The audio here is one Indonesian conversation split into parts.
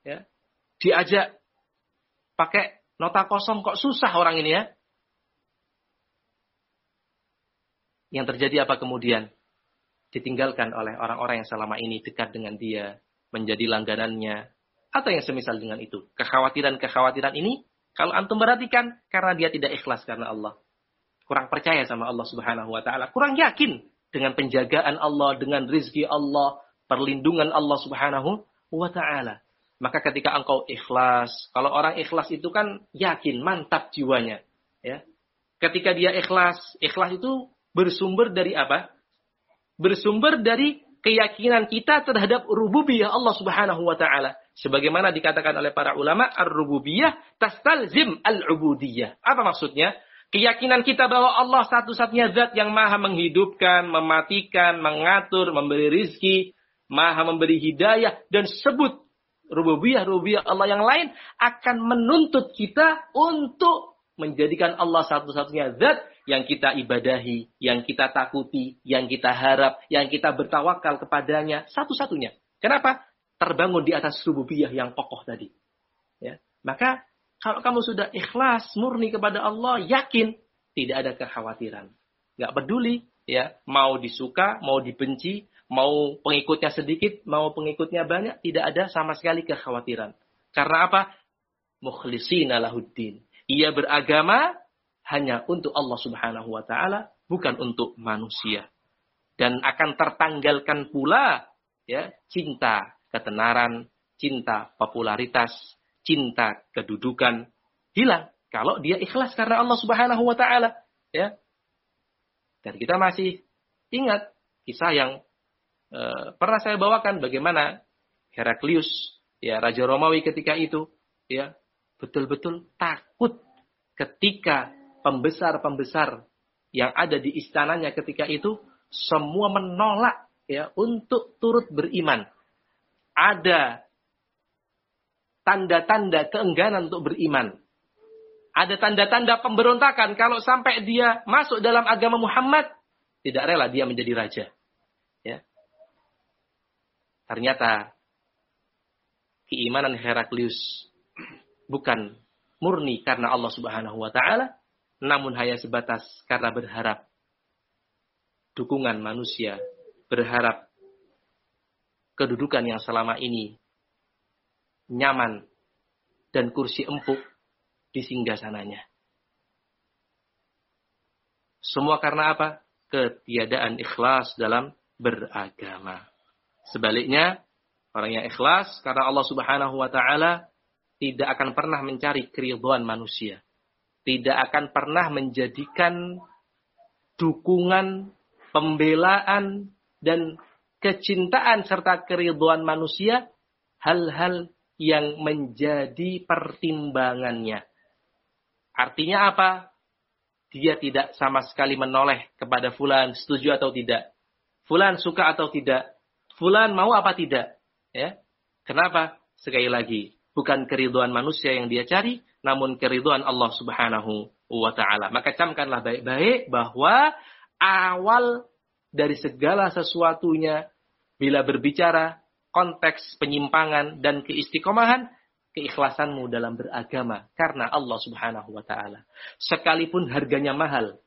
Ya. Diajak pakai nota kosong, kok susah orang ini ya. Yang terjadi apa kemudian? Ditinggalkan oleh orang-orang yang selama ini dekat dengan dia, menjadi langganannya, atau yang semisal dengan itu. Kekhawatiran-kekhawatiran ini, kalau antum perhatikan, karena dia tidak ikhlas karena Allah. Kurang percaya sama Allah Subhanahu wa Ta'ala. Kurang yakin dengan penjagaan Allah, dengan rizki Allah, perlindungan Allah Subhanahu wa Ta'ala. Maka ketika engkau ikhlas, kalau orang ikhlas itu kan yakin, mantap jiwanya. Ya. Ketika dia ikhlas itu bersumber dari apa? Bersumber dari keyakinan kita terhadap rububiyah Allah Subhanahu wa Ta'ala. Sebagaimana dikatakan oleh para ulama, ar-rububiyah tastalzim al-ubudiyah. Apa maksudnya? Keyakinan kita bahwa Allah satu-satunya zat yang maha menghidupkan, mematikan, mengatur, memberi rizki, maha memberi hidayah, dan sebut rububiyah Allah yang lain akan menuntut kita untuk menjadikan Allah satu-satunya zat yang kita ibadahi, yang kita takuti, yang kita harap, yang kita bertawakal kepadanya, satu-satunya. Kenapa? Terbangun di atas rububiyah yang kokoh tadi. Ya. Maka kalau kamu sudah ikhlas, murni kepada Allah, yakin, tidak ada kekhawatiran. Nggak peduli, ya, mau disuka, mau dibenci, mau pengikutnya sedikit, mau pengikutnya banyak, tidak ada sama sekali kekhawatiran. Karena apa? Mukhlishina lahuddin. Ia beragama hanya untuk Allah Subhanahu wa Ta'ala, bukan untuk manusia. Dan akan tertanggalkan pula ya, cinta ketenaran, cinta popularitas, cinta kedudukan hilang kalau dia ikhlas karena Allah Subhanahu wa Ta'ala, ya. Dan kita masih ingat kisah yang pernah saya bawakan bagaimana Heraklius, ya, raja Romawi ketika itu, ya, betul-betul takut ketika pembesar-pembesar yang ada di istananya ketika itu semua menolak, ya, untuk turut beriman. Ada tanda-tanda keengganan untuk beriman. Ada tanda-tanda pemberontakan kalau sampai dia masuk dalam agama Muhammad, tidak rela dia menjadi raja. Ya. Ternyata keimanan Heraklius bukan murni karena Allah Subhanahu wa Ta'ala, namun hanya sebatas karena berharap dukungan manusia, berharap kedudukan yang selama ini nyaman dan kursi empuk di singgasananya. Semua karena apa? Ketiadaan ikhlas dalam beragama. Sebaliknya, orang yang ikhlas karena Allah Subhanahu wa Ta'ala tidak akan pernah mencari keridhaan manusia. Tidak akan pernah menjadikan dukungan, pembelaan, dan kecintaan serta keridhaan manusia hal-hal yang menjadi pertimbangannya. Artinya apa? Dia tidak sama sekali menoleh kepada fulan, setuju atau tidak. Fulan suka atau tidak. Fulan mau apa tidak. Ya. Kenapa? Sekali lagi, bukan keridhaan manusia yang dia cari, namun keridhaan Allah Subhanahu wa Ta'ala. Maka camkanlah baik-baik bahwa awal dari segala sesuatunya, bila berbicara konteks penyimpangan dan keistiqomahan, keikhlasanmu dalam beragama karena Allah Subhanahu wa Ta'ala. Sekalipun harganya mahal,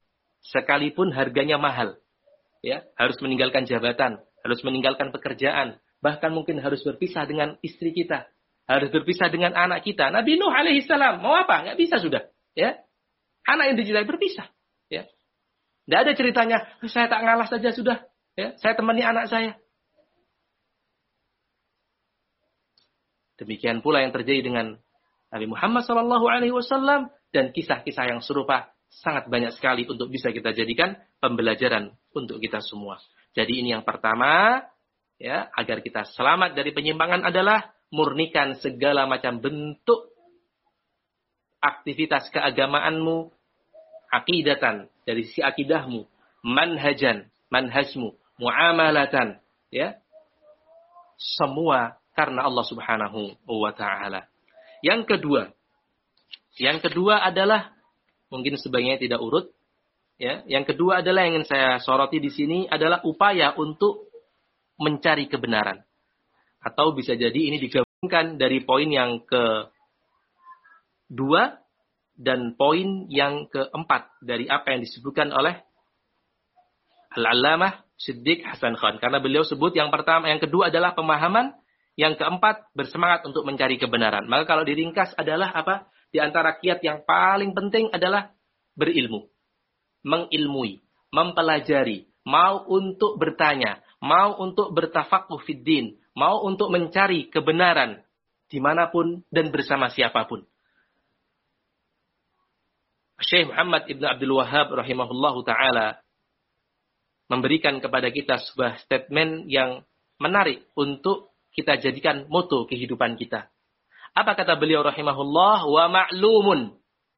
ya, harus meninggalkan jabatan, harus meninggalkan pekerjaan, bahkan mungkin harus berpisah dengan istri kita, harus berpisah dengan anak kita. Nabi Nuh alaihissalam mau apa? Nggak bisa sudah, ya. Anak yang dicintai berpisah, ya. Nggak ada ceritanya, saya tak ngalah saja sudah, ya. Saya temani anak saya. Demikian pula yang terjadi dengan Nabi Muhammad SAW dan kisah-kisah yang serupa sangat banyak sekali untuk bisa kita jadikan pembelajaran untuk kita semua. Jadi ini yang pertama, ya, agar kita selamat dari penyimpangan adalah murnikan segala macam bentuk aktivitas keagamaanmu, akidatan dari si akidahmu, manhajmu, muamalatan, ya, semua karena Allah Subhanahu wa Ta'ala. Yang kedua adalah mungkin sebagiannya tidak urut, ya. Yang kedua adalah yang ingin saya soroti di sini adalah upaya untuk mencari kebenaran, atau bisa jadi ini digabung dari poin yang kedua dan poin yang keempat dari apa yang disebutkan oleh Al-Allamah Siddiq Hasan Khan. Karena beliau sebut yang pertama, yang kedua adalah pemahaman, yang keempat bersemangat untuk mencari kebenaran. Maka kalau diringkas adalah apa? Di antara kiat yang paling penting adalah berilmu, mengilmui, mempelajari, mau untuk bertanya, mau untuk bertafakuh fid din, mau untuk mencari kebenaran dimanapun dan bersama siapapun. Syekh Muhammad Ibn Abdul Wahhab rahimahullahu ta'ala memberikan kepada kita sebuah statement yang menarik untuk kita jadikan moto kehidupan kita. Apa kata beliau rahimahullah? Wa ma'lumun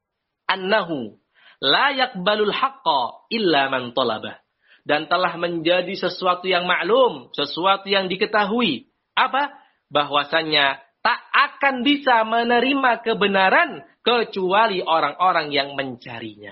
annahu la yaqbalul haqqa illa man talabah. Dan telah menjadi sesuatu yang maklum, sesuatu yang diketahui. Apa? Bahwasannya tak akan bisa menerima kebenaran kecuali orang-orang yang mencarinya.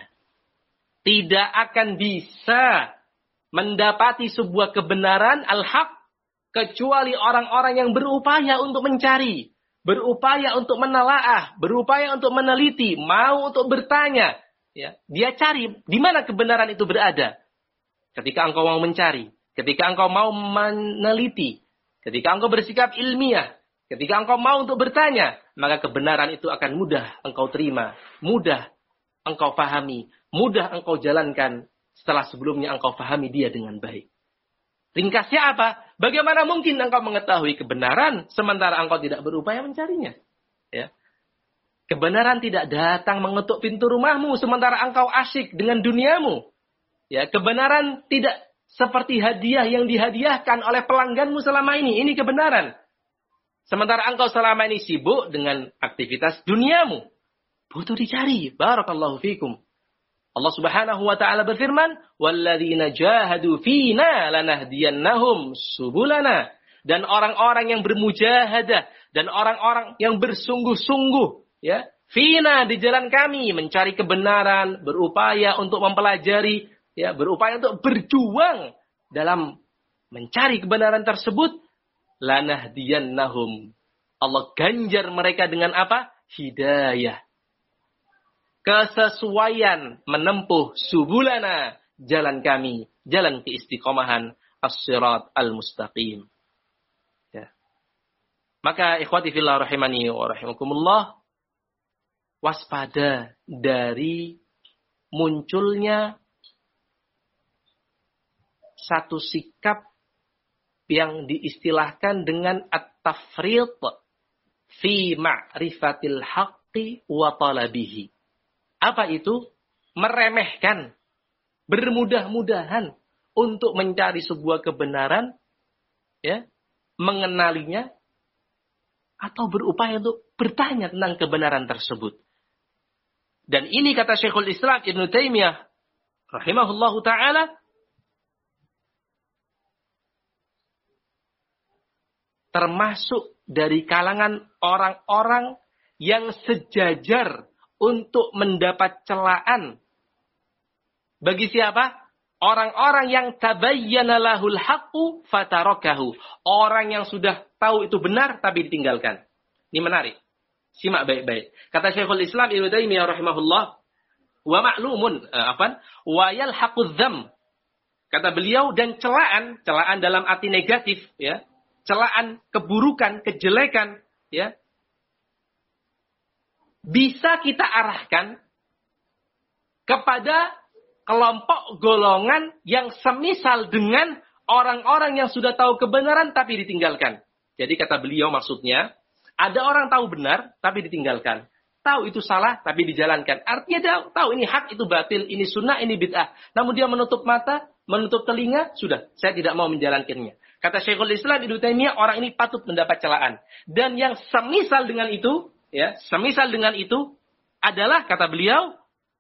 Tidak akan bisa mendapati sebuah kebenaran al-haq kecuali orang-orang yang berupaya untuk mencari, berupaya untuk menelaah, berupaya untuk meneliti, mau untuk bertanya. Ya, dia cari di mana kebenaran itu berada. Ketika engkau mau mencari, ketika engkau mau meneliti, ketika engkau bersikap ilmiah, ketika engkau mau untuk bertanya, maka kebenaran itu akan mudah engkau terima, mudah engkau pahami, mudah engkau jalankan setelah sebelumnya engkau pahami dia dengan baik. Ringkasnya apa? Bagaimana mungkin engkau mengetahui kebenaran sementara engkau tidak berupaya mencarinya? Ya. Kebenaran tidak datang mengetuk pintu rumahmu sementara engkau asyik dengan duniamu. Ya, kebenaran tidak seperti hadiah yang dihadiahkan oleh pelangganmu selama ini. Ini kebenaran. Sementara engkau selama ini sibuk dengan aktivitas duniamu. Butuh dicari. Barakallahu fikum. Allah Subhanahu wa taala berfirman, "Walladzina jahadu fina lanahdiyannahum subulana." Dan orang-orang yang bermujahadah dan orang-orang yang bersungguh-sungguh, ya, fina di jalan kami, mencari kebenaran, berupaya untuk mempelajari, ya, berupaya untuk berjuang dalam mencari kebenaran tersebut, lanahdiyannahum. Allah ganjar mereka dengan apa? Hidayah. Kesesuaian menempuh subulana, jalan kami, jalan keistiqomahan, as-sirat al-mustaqim. Ya. Maka ikhwati fillah rahimani wa rahimakumullah, waspada dari munculnya satu sikap yang diistilahkan dengan at-tafriq fi ma'rifatil haqqi wa talabihi. Apa itu? Meremehkan, bermudah-mudahan untuk mencari sebuah kebenaran, ya, mengenalinya, atau berupaya untuk bertanya tentang kebenaran tersebut. Dan ini kata Syekhul Islam Ibn Taimiyah rahimahullahu ta'ala, termasuk dari kalangan orang-orang yang sejajar untuk mendapat celaan. Bagi siapa? Orang-orang yang tabayyana lahul haqqu fatarakahu. Orang yang sudah tahu itu benar tapi ditinggalkan. Ini menarik. Simak baik-baik. Kata Syekhul Islam Ibnu Taimiyah rahimahullah, wa ma'lumun, wa yalhaqudz dzam. Kata beliau, dan celaan dalam arti negatif, ya. Celaan keburukan, kejelekan, ya. Bisa kita arahkan kepada kelompok golongan yang semisal dengan orang-orang yang sudah tahu kebenaran tapi ditinggalkan. Jadi kata beliau maksudnya, ada orang tahu benar tapi ditinggalkan. Tahu itu salah tapi dijalankan. Artinya dia tahu ini hak, itu batil, ini sunnah, ini bid'ah. Namun dia menutup mata, menutup telinga, sudah, saya tidak mau menjalankannya. Kata Syekhul Islam Ibnu Taimiyah, orang ini patut mendapat celaan. Dan yang semisal dengan itu, ya, semisal dengan itu adalah kata beliau,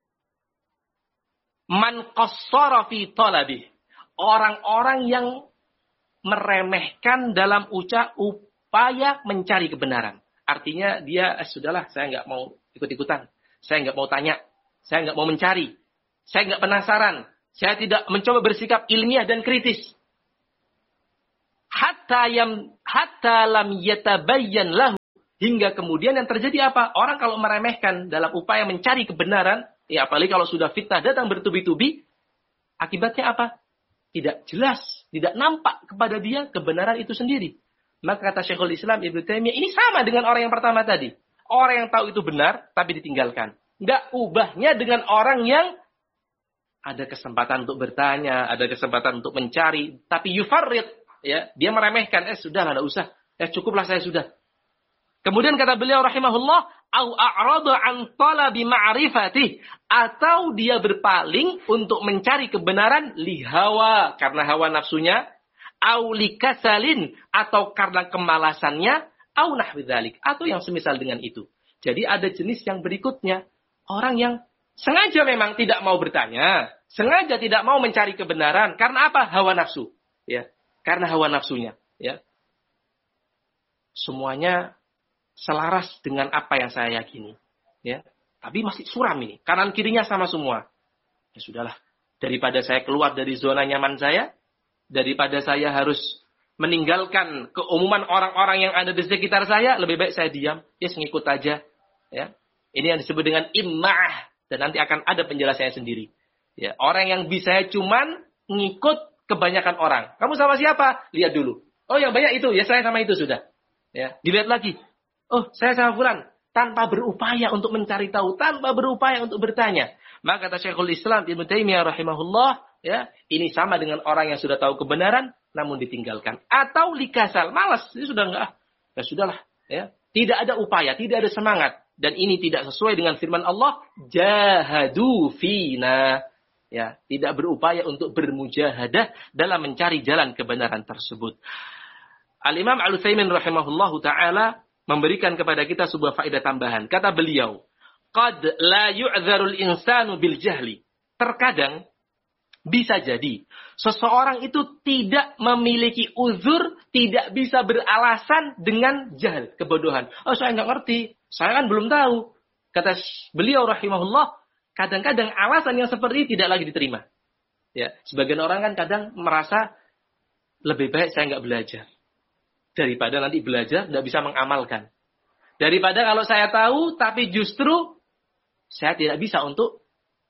man qassara fi talabih. Orang-orang yang meremehkan dalam upaya mencari kebenaran. Artinya dia, sudahlah, saya nggak mau ikut-ikutan. Saya nggak mau tanya. Saya nggak mau mencari. Saya nggak penasaran. Saya tidak mencoba bersikap ilmiah dan kritis. Hatta lam yatabayyan lahu Hingga kemudian yang terjadi apa? Orang kalau meremehkan dalam upaya mencari kebenaran, ya apalagi kalau sudah fitnah datang bertubi-tubi, akibatnya apa? Tidak jelas, tidak nampak kepada dia kebenaran itu sendiri. Maka kata Syekhul Islam Ibnu Taimiyah, ini sama dengan orang yang pertama tadi. Orang yang tahu itu benar, tapi ditinggalkan. Nggak ubahnya dengan orang yang ada kesempatan untuk bertanya, ada kesempatan untuk mencari, tapi yufarrid, ya, dia meremehkan, sudahlah, enggak usah, cukuplah saya sudah. Kemudian kata beliau rahimahullah, au a'rada an talabi ma'rifatih, atau dia berpaling untuk mencari kebenaran lihawa, karena hawa nafsunya, au likasalin, atau karena kemalasannya, au nahwi dzalik, atau yang semisal dengan itu. Jadi ada jenis yang berikutnya, orang yang sengaja memang tidak mau bertanya, sengaja tidak mau mencari kebenaran, karena apa? Hawa nafsu, ya. Karena hawa nafsunya, ya. Semuanya selaras dengan apa yang saya yakini, ya. Tapi masih suram ini, kanan kirinya sama semua. Ya sudahlah, daripada saya keluar dari zona nyaman saya, daripada saya harus meninggalkan keumuman orang-orang yang ada di sekitar saya, lebih baik saya diam, ya ngikut aja, ya. Ini yang disebut dengan imma'ah, dan nanti akan ada penjelasannya sendiri. Ya, orang yang bisa cuman ngikut kebanyakan orang. Kamu sama siapa? Lihat dulu. Oh, yang banyak itu, ya saya sama itu sudah. Ya, dilihat lagi. Oh, saya sama fulan, tanpa berupaya untuk mencari tahu, tanpa berupaya untuk bertanya. Maka kata Syekhul Islam Ibnu Taimiyah rahimahullah, ya, ini sama dengan orang yang sudah tahu kebenaran namun ditinggalkan, atau likasal, malas, ini sudah enggak, ya sudahlah, ya. Tidak ada upaya, tidak ada semangat, dan ini tidak sesuai dengan firman Allah, jahadu fina, ya, tidak berupaya untuk bermujahadah dalam mencari jalan kebenaran tersebut. Al-Imam Al-Utsaimin rahimahullahu taala memberikan kepada kita sebuah faedah tambahan. Kata beliau, qad la yu'dzarul insanu bil jahli. Terkadang bisa jadi seseorang itu tidak memiliki uzur, tidak bisa beralasan dengan jahil, kebodohan. Oh, saya nggak ngerti, saya kan belum tahu. Kata beliau rahimahullah, kadang-kadang alasan yang seperti ini tidak lagi diterima. Ya, sebagian orang kan kadang merasa lebih baik saya nggak belajar daripada nanti belajar tidak bisa mengamalkan. Daripada kalau saya tahu tapi justru saya tidak bisa untuk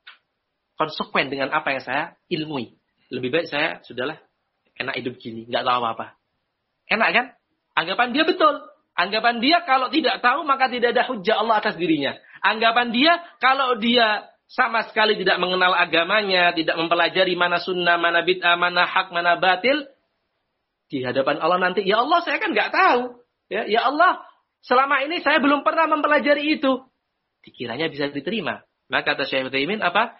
konsekuen dengan apa yang saya ilmui. Lebih baik saya sudahlah enak hidup gini, nggak tahu apa-apa. Enak kan? Anggapan dia betul. Anggapan dia kalau tidak tahu maka tidak ada hujjah Allah atas dirinya. Anggapan dia kalau dia sama sekali tidak mengenal agamanya, tidak mempelajari mana sunnah, mana bid'ah, mana hak, mana batil, di hadapan Allah nanti, ya Allah saya kan nggak tahu. Ya Allah, selama ini saya belum pernah mempelajari itu. Dikiranya bisa diterima. Maka kata Syekh Utsaimin apa?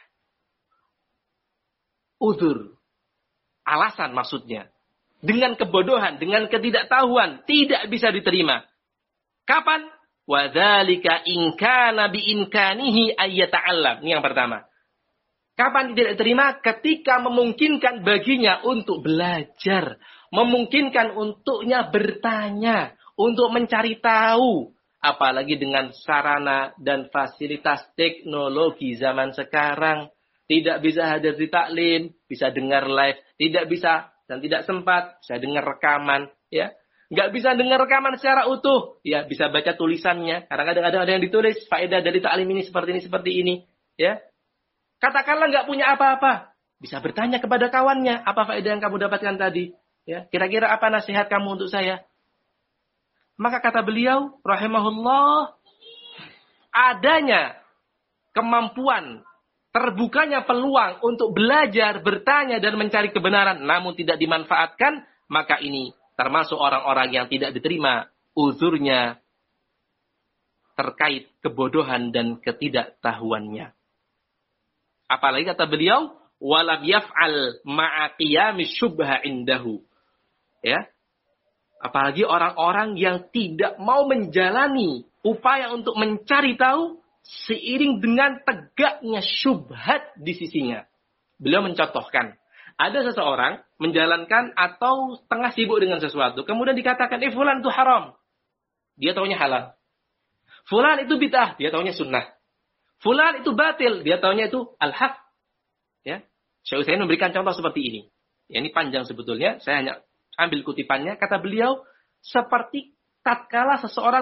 Udzur. Alasan maksudnya. Dengan kebodohan, dengan ketidaktahuan, tidak bisa diterima. Kapan? Wadzalika in kana bi imkanihi ayyata'allam. Ini yang pertama. Kapan tidak diterima? Ketika memungkinkan baginya untuk belajar, memungkinkan untuknya bertanya, untuk mencari tahu, apalagi dengan sarana dan fasilitas teknologi zaman sekarang. Tidak bisa hadir di taklim, bisa dengar live, tidak bisa dan tidak sempat, bisa dengar rekaman, ya. Nggak bisa dengar rekaman secara utuh, ya bisa baca tulisannya. Karena kadang-kadang ada yang ditulis faedah dari taklim ini seperti ini, ya. Katakanlah nggak punya apa-apa, bisa bertanya kepada kawannya, apa faedah yang kamu dapatkan tadi? Ya, kira-kira apa nasihat kamu untuk saya? Maka kata beliau, rahimahullah, adanya kemampuan, terbukanya peluang untuk belajar, bertanya, dan mencari kebenaran, namun tidak dimanfaatkan, maka ini termasuk orang-orang yang tidak diterima uzurnya terkait kebodohan dan ketidaktahuannya. Apalagi kata beliau, walam yaf'al ma'a qiyamis syubha indahu. Ya. Apalagi orang-orang yang tidak mau menjalani upaya untuk mencari tahu seiring dengan tegaknya syubhat di sisinya. Beliau mencontohkan, ada seseorang menjalankan atau tengah sibuk dengan sesuatu, kemudian dikatakan, fulan itu haram. Dia taunya halal. Fulan itu bid'ah, dia taunya sunnah. Fulan itu batil, dia taunya itu al-haq. Ya. Syekh Utsaimin memberikan contoh seperti ini. Ya, ini panjang sebetulnya, saya hanya ambil kutipannya. Kata beliau, seperti tatkala seseorang tengah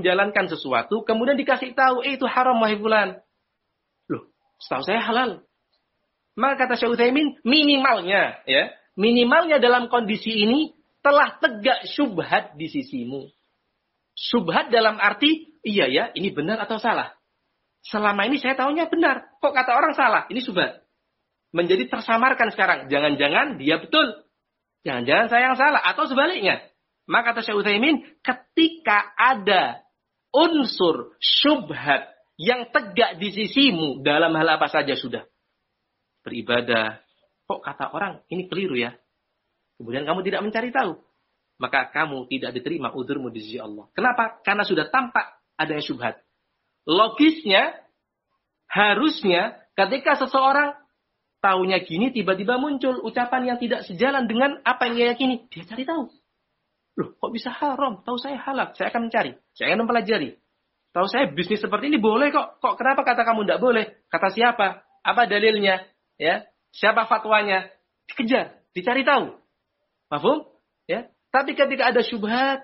menjalankan sesuatu, kemudian dikasih tahu, itu haram wahai fulan. Loh, setahu saya halal. Maka kata Syekh Utsaimin, minimalnya dalam kondisi ini telah tegak syubhat di sisimu. Syubhat dalam arti, iya ya, ini benar atau salah. Selama ini saya tahunya benar, kok kata orang salah, ini syubhat. Menjadi tersamarkan sekarang, jangan-jangan dia betul. Jangan-jangan saya yang salah, atau sebaliknya. Maka kata Syekh Utsaimin, ketika ada unsur syubhat yang tegak di sisimu dalam hal apa saja sudah. Beribadah, kok kata orang ini keliru ya. Kemudian kamu tidak mencari tahu. Maka kamu tidak diterima uzurmu di sisi Allah. Kenapa? Karena sudah tampak adanya syubhat. Logisnya, harusnya ketika seseorang taunya gini, tiba-tiba muncul ucapan yang tidak sejalan dengan apa yang dia yakini. Dia cari tahu. Loh, kok bisa haram? Tahu saya halal. Saya akan mencari. Saya akan mempelajari. Tahu saya bisnis seperti ini boleh kok. Kok kenapa kata kamu tidak boleh? Kata siapa? Apa dalilnya? Ya, siapa fatwanya? Dikejar, dicari tahu. Paham? Ya. Tapi ketika ada syubhat,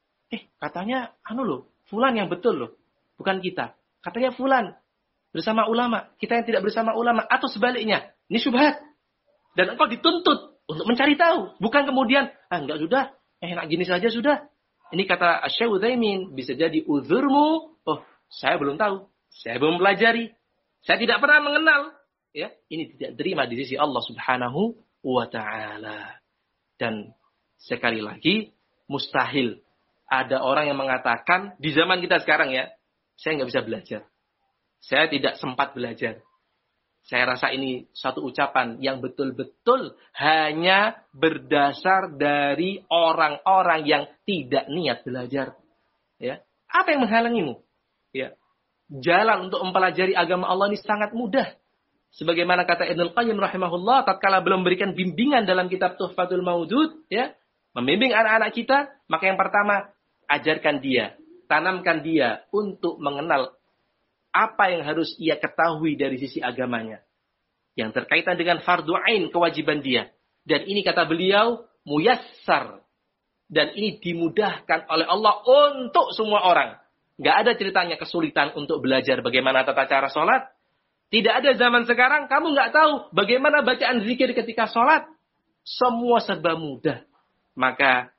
katanya fulan yang betul loh. Bukan kita. Katanya fulan bersama ulama, kita yang tidak bersama ulama, atau sebaliknya. Ini syubhat. Dan engkau dituntut untuk mencari tahu. Bukan kemudian, enggak sudah, enak gini saja sudah. Ini kata Syekh Utsaimin, bisa jadi uzurmu, saya belum tahu, saya belum pelajari, saya tidak pernah mengenal. Ya, ini tidak terima di sisi Allah Subhanahu wa Ta'ala. Dan sekali lagi, mustahil ada orang yang mengatakan di zaman kita sekarang ya, saya nggak bisa belajar, saya tidak sempat belajar. Saya rasa ini satu ucapan yang betul-betul hanya berdasar dari orang-orang yang tidak niat belajar. Ya, apa yang menghalangimu? Ya, jalan untuk mempelajari agama Allah ini sangat mudah. Sebagaimana kata Ibnul Qayyim rahimahullah, tatkala belum memberikan bimbingan dalam kitab Tuhfatul Maudud, ya, membimbing anak-anak kita, maka yang pertama ajarkan dia, tanamkan dia untuk mengenal apa yang harus ia ketahui dari sisi agamanya. Yang terkaitan dengan fardu ain, kewajiban dia. Dan ini kata beliau, muyassar. Dan ini dimudahkan oleh Allah untuk semua orang. Nggak ada ceritanya kesulitan untuk belajar bagaimana tata cara sholat. Tidak ada zaman sekarang, kamu nggak tahu bagaimana bacaan zikir ketika sholat. Semua serba mudah. Maka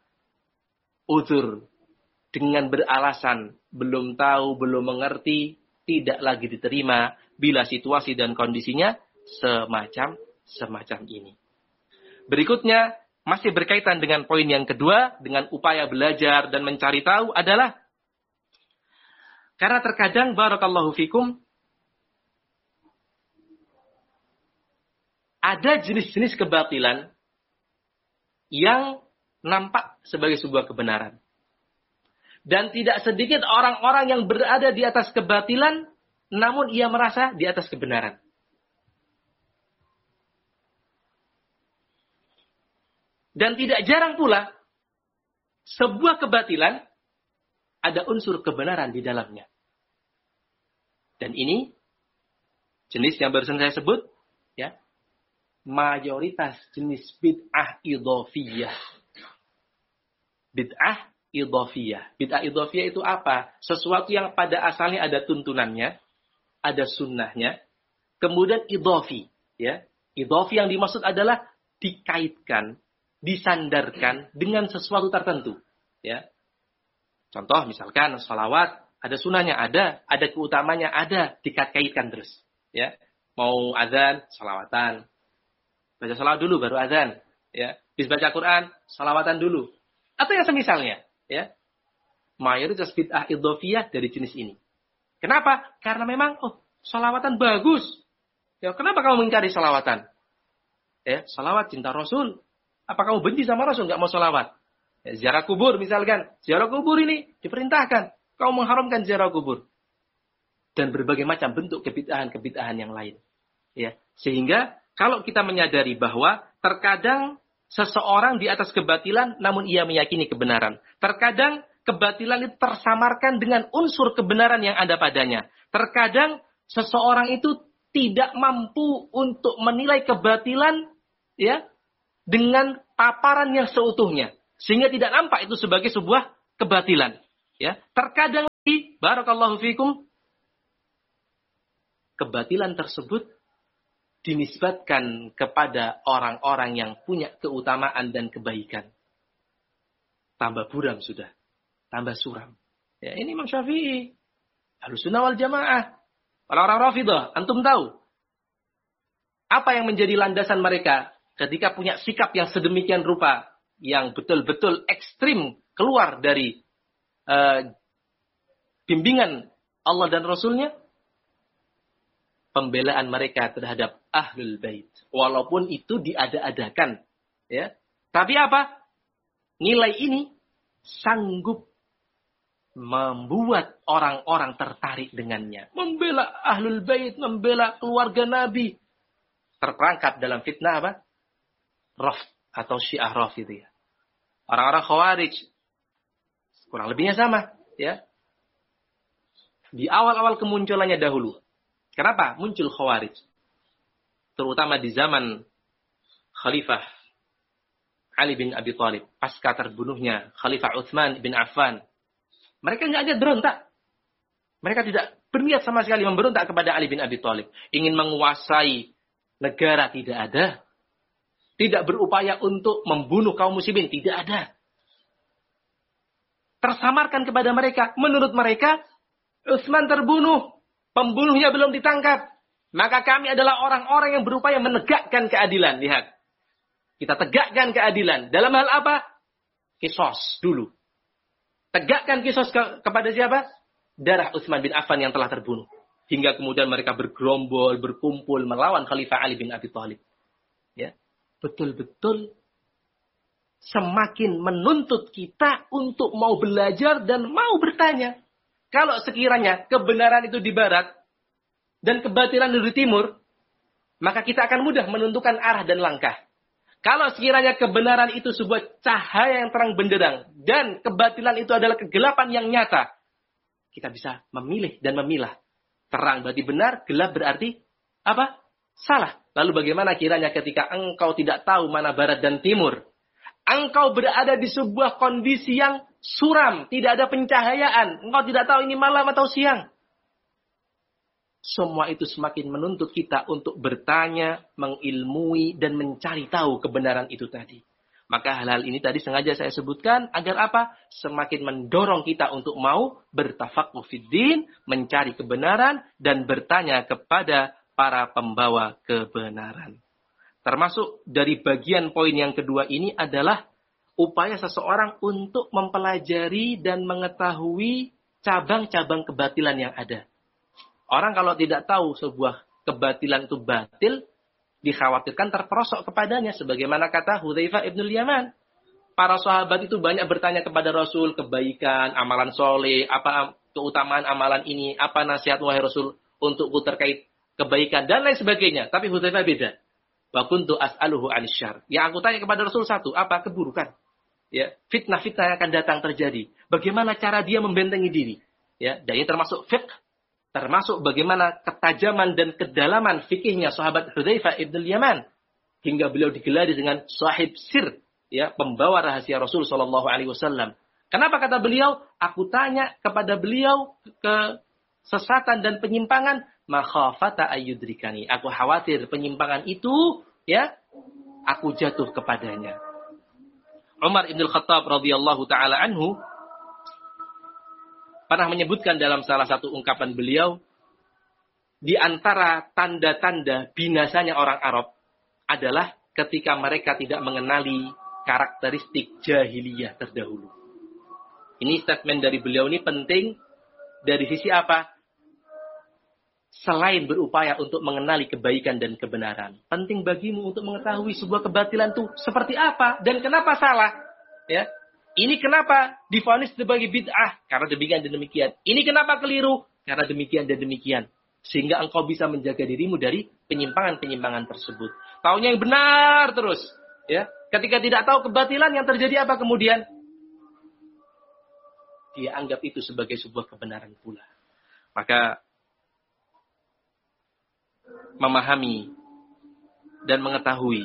uzur dengan beralasan belum tahu, belum mengerti, tidak lagi diterima bila situasi dan kondisinya semacam ini. Berikutnya, masih berkaitan dengan poin yang kedua, dengan upaya belajar dan mencari tahu adalah, karena terkadang, barakallahu fikum, ada jenis-jenis kebatilan yang nampak sebagai sebuah kebenaran. Dan tidak sedikit orang-orang yang berada di atas kebatilan, namun ia merasa di atas kebenaran. Dan tidak jarang pula, sebuah kebatilan ada unsur kebenaran di dalamnya. Dan ini, jenis yang barusan saya sebut, ya, mayoritas jenis bid'ah idhofiyah. Bid'ah idhofiyah. Bid'ah idhofiyah itu apa? Sesuatu yang pada asalnya ada tuntunannya, ada sunnahnya, kemudian idhofi. Ya. Idhofi yang dimaksud adalah dikaitkan, disandarkan dengan sesuatu tertentu. Ya. Contoh misalkan salawat, ada sunnahnya, ada keutamanya, ada, dikait-kaitkan terus. Ya. Mau azan, salawatan. Baca salawat dulu baru azan. Ya. Habis baca Quran, salawatan dulu. Atau yang semisalnya. Ya. Mayoritas bid'ah idhofiyah dari jenis ini. Kenapa? Karena memang, salawatan bagus. Ya, kenapa kamu mengingkari salawatan? Ya, salawat cinta Rasul. Apa kamu benci sama Rasul, nggak mau salawat? Ya, ziarah kubur misalkan. Ziarah kubur ini diperintahkan. Kamu mengharamkan ziarah kubur. Dan berbagai macam bentuk kebid'ahan yang lain. Ya, sehingga kalau kita menyadari bahwa terkadang seseorang di atas kebatilan namun ia meyakini kebenaran. Terkadang kebatilan itu tersamarkan dengan unsur kebenaran yang ada padanya. Terkadang seseorang itu tidak mampu untuk menilai kebatilan ya dengan paparan yang seutuhnya, sehingga tidak nampak itu sebagai sebuah kebatilan. Ya, terkadang Barakallahu fikum. Kebatilan tersebut dinisbatkan kepada orang-orang yang punya keutamaan dan kebaikan. Tambah buram sudah. Tambah suram. Ya, ini Imam Syafi'i. Ahlussunnah wal Jamaah. Orang-orang Rafidah. Antum tahu. Apa yang menjadi landasan mereka ketika punya sikap yang sedemikian rupa. Yang betul-betul ekstrim keluar dari bimbingan Allah dan Rasulnya. Pembelaan mereka terhadap Ahlul Bait. Walaupun itu diada-adakan. Ya. Tapi apa? Nilai ini sanggup membuat orang-orang tertarik dengannya. Membela Ahlul Bait, membela keluarga Nabi. Terperangkap dalam fitnah apa? Rafd atau Syiah Rafidhiyah. Orang-orang Khawarij. Kurang lebihnya sama. Ya. Di awal-awal kemunculannya dahulu. Kenapa muncul Khawarij? Terutama di zaman Khalifah Ali bin Abi Thalib. Pasca terbunuhnya Khalifah Utsman bin Affan. Mereka nggak ada berontak. Mereka tidak berniat sama sekali memberontak kepada Ali bin Abi Thalib. Ingin menguasai negara tidak ada. Tidak berupaya untuk membunuh kaum muslimin. Tidak ada. Tersamarkan kepada mereka. Menurut mereka, Utsman terbunuh. Pembunuhnya belum ditangkap. Maka kami adalah orang-orang yang berupaya menegakkan keadilan. Lihat. Kita tegakkan keadilan. Dalam hal apa? Qisas dulu. Tegakkan qisas kepada siapa? Darah Utsman bin Affan yang telah terbunuh. Hingga kemudian mereka bergerombol, berkumpul melawan Khalifah Ali bin Abi Thalib. Ya. Betul-betul semakin menuntut kita untuk mau belajar dan mau bertanya. Kalau sekiranya kebenaran itu di barat dan kebatilan itu di timur, maka kita akan mudah menentukan arah dan langkah. Kalau sekiranya kebenaran itu sebuah cahaya yang terang benderang dan kebatilan itu adalah kegelapan yang nyata, kita bisa memilih dan memilah. Terang berarti benar, gelap berarti apa? Salah. Lalu bagaimana kiranya ketika engkau tidak tahu mana barat dan timur? Engkau berada di sebuah kondisi yang suram, tidak ada pencahayaan. Engkau tidak tahu ini malam atau siang. Semua itu semakin menuntut kita untuk bertanya, mengilmui, dan mencari tahu kebenaran itu tadi. Maka hal-hal ini tadi sengaja saya sebutkan agar apa? Semakin mendorong kita untuk mau bertafaqquh fiddin, mencari kebenaran, dan bertanya kepada para pembawa kebenaran. Termasuk dari bagian poin yang kedua ini adalah upaya seseorang untuk mempelajari dan mengetahui cabang-cabang kebatilan yang ada. Orang kalau tidak tahu sebuah kebatilan itu batil, dikhawatirkan terperosok kepadanya. Sebagaimana kata Hudzaifah ibnul Yaman. Para sahabat itu banyak bertanya kepada Rasul, kebaikan, amalan soleh, apa keutamaan amalan ini, apa nasihat wahai Rasul untukku terkait kebaikan, dan lain sebagainya. Tapi Hudzaifah beda. Wa kuntu as'aluhu 'anil syarr. Yang aku tanya kepada Rasul satu, apa? Keburukan. Ya, fitnah-fitnah yang akan datang terjadi. Bagaimana cara dia membentengi diri? Ya, dan ini termasuk fiqh, termasuk bagaimana ketajaman dan kedalaman fikihnya sahabat Hudzaifah ibnul Yaman hingga beliau digelari dengan sahib sir, ya, pembawa rahasia Rasul sallallahu alaihi wasallam. Kenapa kata beliau? Aku tanya kepada beliau kesesatan dan penyimpangan, makhafata ayyudrikani. Aku khawatir penyimpangan itu, ya, aku jatuh kepadanya. Umar ibn al-Khattab radhiyallahu taala anhu pernah menyebutkan dalam salah satu ungkapan beliau, di antara tanda-tanda binasanya orang Arab adalah ketika mereka tidak mengenali karakteristik jahiliyah terdahulu. Ini statement dari beliau ini penting dari sisi apa? Selain berupaya untuk mengenali kebaikan dan kebenaran, penting bagimu untuk mengetahui sebuah kebatilan itu seperti apa dan kenapa salah. Ya, ini kenapa divonis sebagai bid'ah? Karena demikian dan demikian. Ini kenapa keliru? Karena demikian dan demikian. Sehingga engkau bisa menjaga dirimu dari penyimpangan-penyimpangan tersebut. Taunya yang benar terus. Ya, ketika tidak tahu kebatilan yang terjadi apa kemudian? Dia anggap itu sebagai sebuah kebenaran pula. Maka memahami dan mengetahui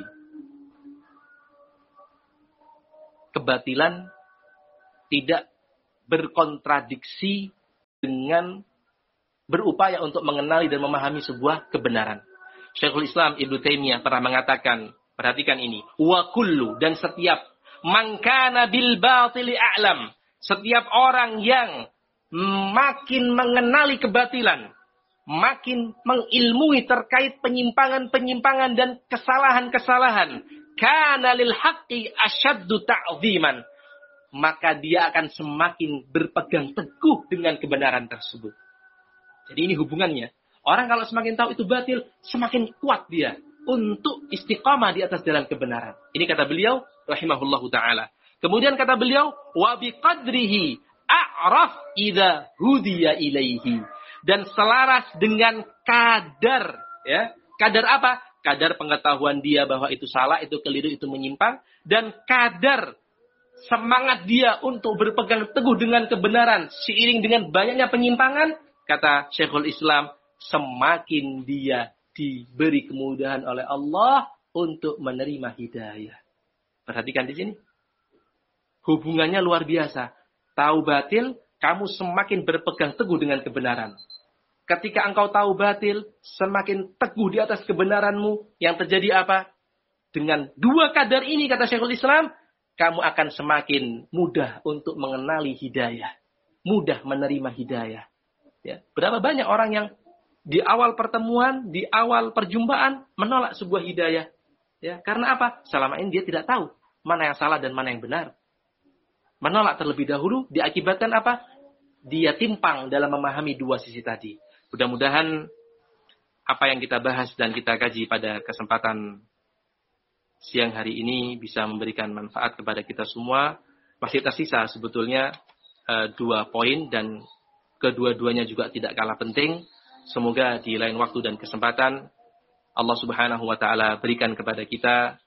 kebatilan tidak berkontradiksi dengan berupaya untuk mengenali dan memahami sebuah kebenaran. Syekhul Islam Ibnu Taimiyah pernah mengatakan, perhatikan ini, wa kullu, dan setiap man kana bil batili a'lam, setiap orang yang makin mengenali kebatilan, makin mengilmui terkait penyimpangan-penyimpangan dan kesalahan-kesalahan, kana lil haqqi asyaddu ta'ziman, maka dia akan semakin berpegang teguh dengan kebenaran tersebut. Jadi ini hubungannya. Orang kalau semakin tahu itu batil, semakin kuat dia untuk istiqamah di atas jalan kebenaran. Ini kata beliau, rahimahullahu ta'ala. Kemudian kata beliau, wa biqadrihi a'raf idza hudiya ilaihi. Dan selaras dengan kadar, ya. Kadar apa? Kadar pengetahuan dia bahwa itu salah, itu keliru, itu menyimpang. Dan kadar semangat dia untuk berpegang teguh dengan kebenaran seiring dengan banyaknya penyimpangan, kata Syekhul Islam, semakin dia diberi kemudahan oleh Allah untuk menerima hidayah. Perhatikan di sini. Hubungannya luar biasa. Tahu batil, kamu semakin berpegang teguh dengan kebenaran. Ketika engkau tahu batil, semakin teguh di atas kebenaranmu. Yang terjadi apa? Dengan dua kadar ini, kata Syekhul Islam, kamu akan semakin mudah untuk mengenali hidayah. Mudah menerima hidayah. Ya. Berapa banyak orang yang di awal pertemuan, di awal perjumpaan, menolak sebuah hidayah. Ya. Karena apa? Selama ini dia tidak tahu mana yang salah dan mana yang benar. Menolak terlebih dahulu, diakibatkan apa? Dia timpang dalam memahami dua sisi tadi. Mudah-mudahan apa yang kita bahas dan kita kaji pada kesempatan siang hari ini bisa memberikan manfaat kepada kita semua. Masih tersisa sebetulnya 2 poin dan kedua-duanya juga tidak kalah penting. Semoga di lain waktu dan kesempatan Allah Subhanahu wa taala berikan kepada kita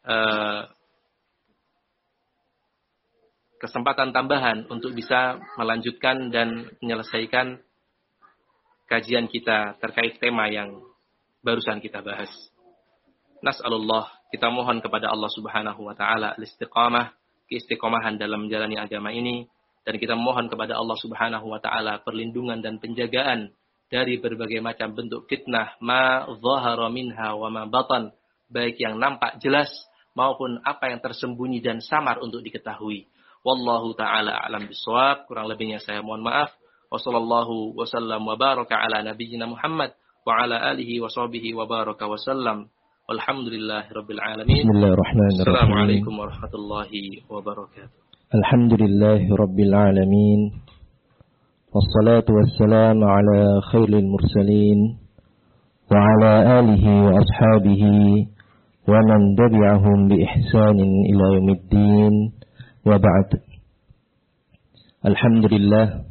kesempatan tambahan untuk bisa melanjutkan dan menyelesaikan kajian kita terkait tema yang barusan kita bahas. Nas'alullah, kita mohon kepada Allah Subhanahu wa taala al-istiqamah, keistiqomahan dalam menjalani agama ini, dan kita mohon kepada Allah Subhanahu wa taala perlindungan dan penjagaan dari berbagai macam bentuk fitnah, ma dhahara minha wa ma batan, baik yang nampak jelas maupun apa yang tersembunyi dan samar untuk diketahui. Wallahu taala a'lam bishawab. Kurang lebihnya saya mohon maaf. Wassallallahu wasallam wa baraka ala nabiyyina Muhammad wa ala alihi wa sahbihi wa baraka wa sallam. Walhamdulillahirabbil alamin. Bismillahirrahmanirrahim. Assalamualaikum warahmatullahi wabarakatuh. Alhamdulillahirabbil alamin. Wassalatu wassalamu ala khairil mursalin wa ala alihi wa ashabihi wa man tabi'ahum bi ihsanin ila yaumiddin. Wa ba'd. Alhamdulillah,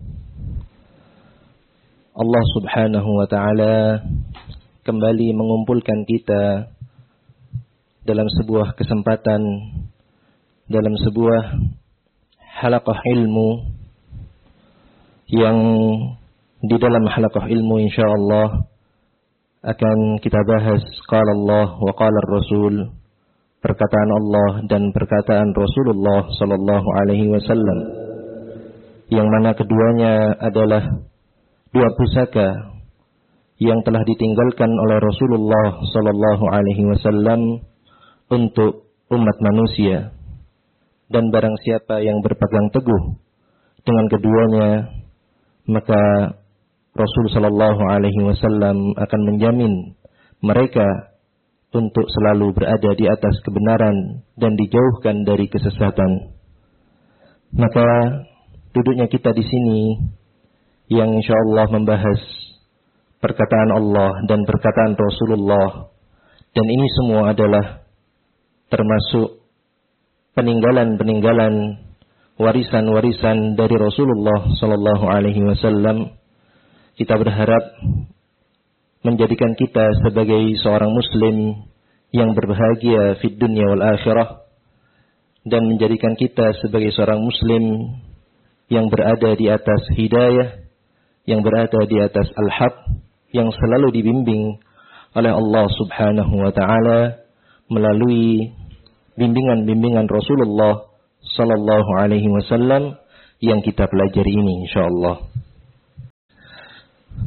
Allah Subhanahu wa ta'ala kembali mengumpulkan kita dalam sebuah kesempatan, dalam sebuah halaqah ilmu, yang di dalam halaqah ilmu insyaallah akan kita bahas qala Allah wa qala Rasul, perkataan Allah dan perkataan Rasulullah sallallahu alaihi wasallam, yang mana keduanya adalah dua pusaka yang telah ditinggalkan oleh Rasulullah sallallahu alaihi wasallam untuk umat manusia. Dan barang siapa yang berpegang teguh dengan keduanya, maka Rasul sallallahu alaihi wasallam akan menjamin mereka untuk selalu berada di atas kebenaran dan dijauhkan dari kesesatan. Maka duduknya kita di sini yang insyaallah membahas perkataan Allah dan perkataan Rasulullah, dan ini semua adalah termasuk peninggalan-peninggalan, warisan-warisan dari Rasulullah sallallahu alaihi wasallam. Kita berharap menjadikan kita sebagai seorang muslim yang berbahagia fid dunya wal akhirah, dan menjadikan kita sebagai seorang muslim yang berada di atas hidayah, yang berada di atas al-haq, yang selalu dibimbing oleh Allah Subhanahu wa taala melalui bimbingan-bimbingan Rasulullah sallallahu alaihi wasallam yang kita pelajari ini insyaallah.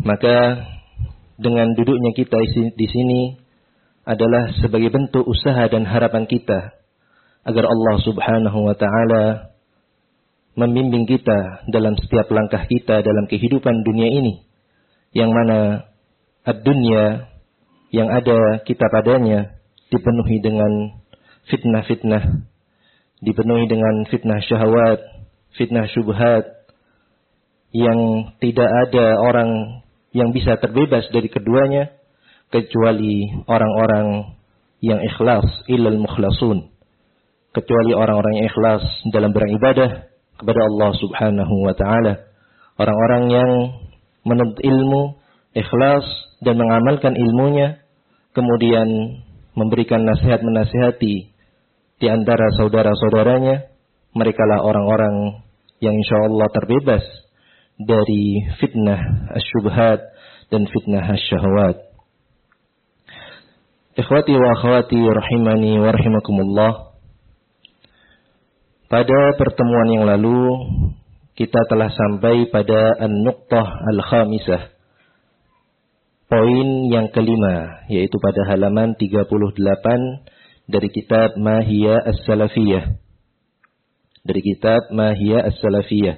Maka dengan duduknya kita di sini adalah sebagai bentuk usaha dan harapan kita agar Allah Subhanahu wa taala membimbing kita dalam setiap langkah kita dalam kehidupan dunia ini, yang mana ad-dunya yang ada kita padanya dipenuhi dengan fitnah-fitnah, dipenuhi dengan fitnah syahwat, fitnah syubhat, yang tidak ada orang yang bisa terbebas dari keduanya kecuali orang-orang yang ikhlas, illal mukhlasun, kecuali orang-orang yang ikhlas dalam beribadah kepada Allah Subhanahu wa taala, orang-orang yang menuntut ilmu, ikhlas dan mengamalkan ilmunya, kemudian memberikan nasihat menasihati di antara saudara-saudaranya. Merekalah orang-orang yang insyaallah terbebas dari fitnah asyubhat dan fitnah asyahwat. Ikhwati wa akhwati rahimani wa rahimakumullah. Pada pertemuan yang lalu kita telah sampai pada an-nuqtah al-khamisah, poin yang kelima, yaitu pada halaman 38 dari kitab Ma Hiya As-Salafiyah. Dari kitab Ma Hiya As-Salafiyah.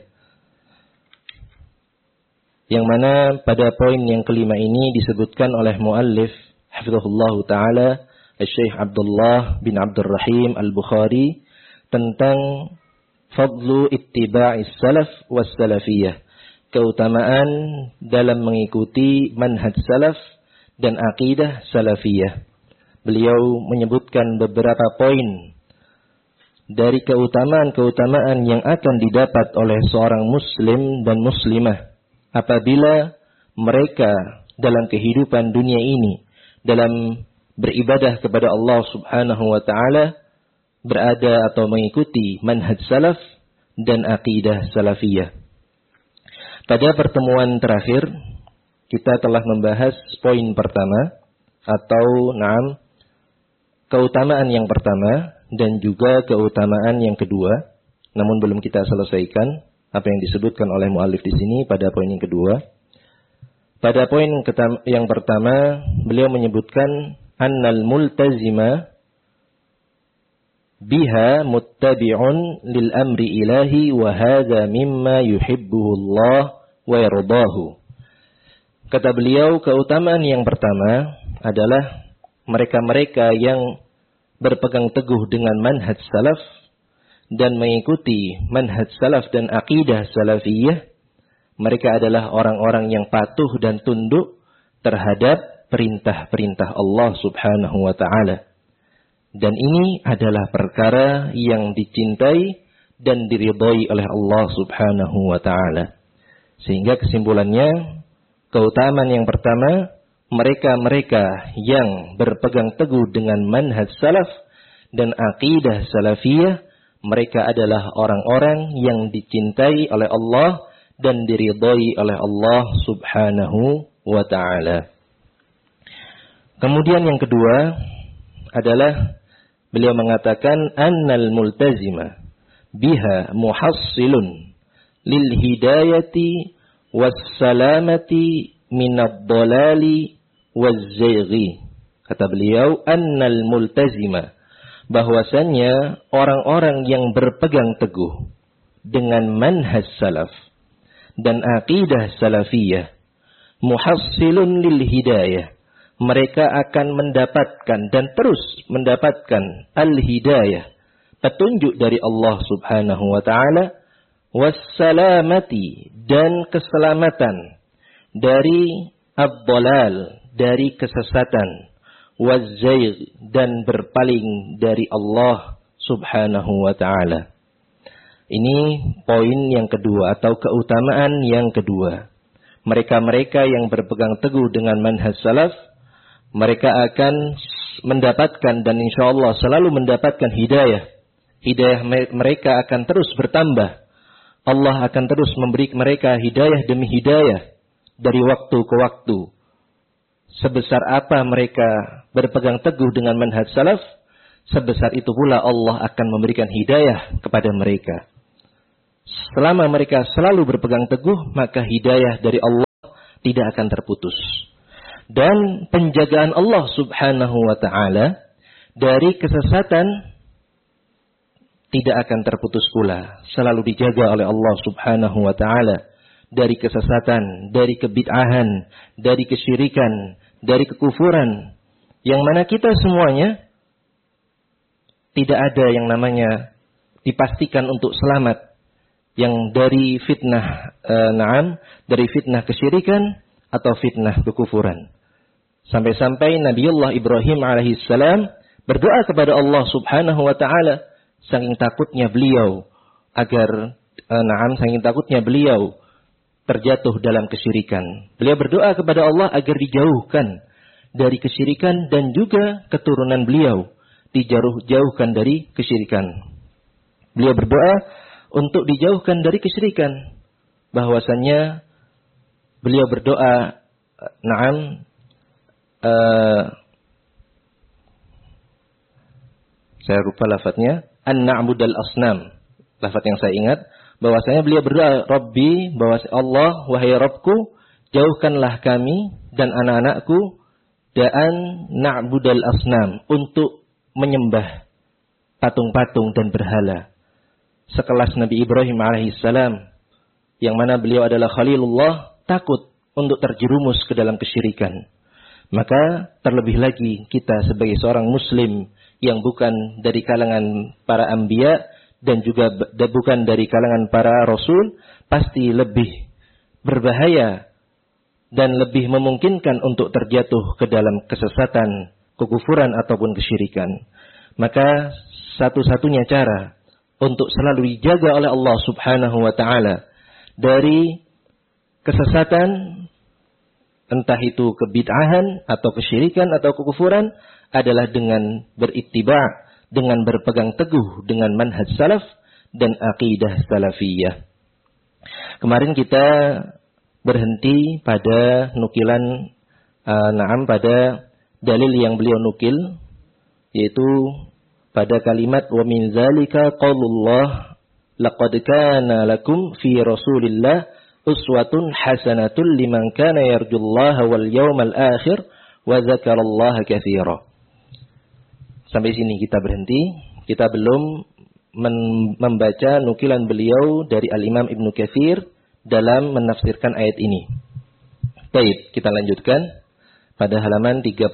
Yang mana pada poin yang kelima ini disebutkan oleh muallif hafizahullah taala Syekh Abdullah bin Abdurrahim Al-Bukhari tentang fadlu ittiba'is salaf was salafiyah, keutamaan dalam mengikuti manhaj salaf dan akidah salafiyah. Beliau menyebutkan beberapa poin dari keutamaan-keutamaan yang akan didapat oleh seorang muslim dan muslimah apabila mereka dalam kehidupan dunia ini, dalam beribadah kepada Allah Subhanahu wa taala, berada atau mengikuti manhaj salaf dan akidah salafiyah. Pada pertemuan terakhir kita telah membahas poin pertama atau keutamaan yang pertama dan juga keutamaan yang kedua, namun belum kita selesaikan apa yang disebutkan oleh muallif di sini pada poin yang kedua. Pada poin yang pertama, beliau menyebutkan annal multazima biha muttabi'un lil amri ilahi wa hadza mimma yuhibbuhu Allah wa yardahu. Kata beliau, keutamaan yang pertama adalah mereka-mereka yang berpegang teguh dengan manhaj salaf dan mengikuti manhaj salaf dan akidah salafiyah. Mereka adalah orang-orang yang patuh dan tunduk terhadap perintah-perintah Allah Subhanahu wa taala. Dan ini adalah perkara yang dicintai dan diridhai oleh Allah Subhanahu wa taala. Sehingga kesimpulannya, keutamaan yang pertama, mereka-mereka yang berpegang teguh dengan manhaj salaf dan akidah salafiyah, mereka adalah orang-orang yang dicintai oleh Allah dan diridhai oleh Allah Subhanahu wa ta'ala. Kemudian yang kedua adalah beliau mengatakan annal multazima biha muhassilun lil hidayati was salamati minad dhalali waz zayghi. Kata beliau, annal multazima, bahwasannya orang-orang yang berpegang teguh dengan manhaj salaf dan akidah salafiyah, muhassilun lil hidayah, mereka akan mendapatkan dan terus mendapatkan al-hidayah, petunjuk dari Allah Subhanahu wa taala, wassalamati, dan keselamatan dari ad-dhalal, dari kesesatan, waz-zaygh, dan berpaling dari Allah Subhanahu wa taala. Ini poin yang kedua atau keutamaan yang kedua. Mereka-mereka yang berpegang teguh dengan manhaj salaf, mereka akan mendapatkan dan insyaallah selalu mendapatkan hidayah. Hidayah mereka akan terus bertambah. Allah akan terus memberi mereka hidayah demi hidayah dari waktu ke waktu. Sebesar apa mereka berpegang teguh dengan manhaj salaf, sebesar itu pula Allah akan memberikan hidayah kepada mereka. Selama mereka selalu berpegang teguh, maka hidayah dari Allah tidak akan terputus. Dan penjagaan Allah Subhanahu wa ta'ala dari kesesatan tidak akan terputus pula. Selalu dijaga oleh Allah Subhanahu wa ta'ala dari kesesatan, dari kebid'ahan, dari kesyirikan, dari kekufuran. Yang mana kita semuanya tidak ada yang namanya dipastikan untuk selamat. Yang dari fitnah dari fitnah kesyirikan atau fitnah kekufuran. Sampai-sampai Nabiullah Ibrahim alaihissalam berdoa kepada Allah Subhanahu wa ta'ala saking takutnya beliau saking takutnya beliau terjatuh dalam kesyirikan. Beliau berdoa kepada Allah agar dijauhkan dari kesyirikan dan juga keturunan beliau dijauhkan dari kesyirikan. Beliau berdoa untuk dijauhkan dari kesyirikan. Bahwasannya beliau berdoa, saya lupa lafadznya, an-na'budal asnam. Lafadz yang saya ingat, bahwasanya beliau berdoa, Rabbi, bahwa Allah, wahai Rabbku, jauhkanlah kami dan anak-anakku dan na'budal asnam, untuk menyembah patung-patung dan berhala. Sekelas Nabi Ibrahim alaihissalam, yang mana beliau adalah Khalilullah, takut untuk terjerumus ke dalam kesyirikan. Maka terlebih lagi kita sebagai seorang muslim yang bukan dari kalangan para anbiya dan juga bukan dari kalangan para rasul, pasti lebih berbahaya dan lebih memungkinkan untuk terjatuh ke dalam kesesatan, kekufuran ataupun kesyirikan. Maka satu-satunya cara untuk selalu dijaga oleh Allah Subhanahu wa ta'ala dari kesesatan, entah itu kebid'ahan atau kesyirikan atau kekufuran, adalah dengan berittiba', dengan berpegang teguh dengan manhaj salaf dan aqidah salafiyah. Kemarin kita berhenti pada nukilan pada dalil yang beliau nukil, yaitu pada kalimat wa min zalika qaulullah laqad kana lakum fi Rasulillah uswatun hasanatun liman kana yarjullaha wal yawmal akhir wa dzakarallaha katsira. Sampai sini kita berhenti. Kita belum membaca nukilan beliau dari Al-Imam Ibnu Katsir dalam menafsirkan ayat ini. Baik, kita lanjutkan pada halaman 39.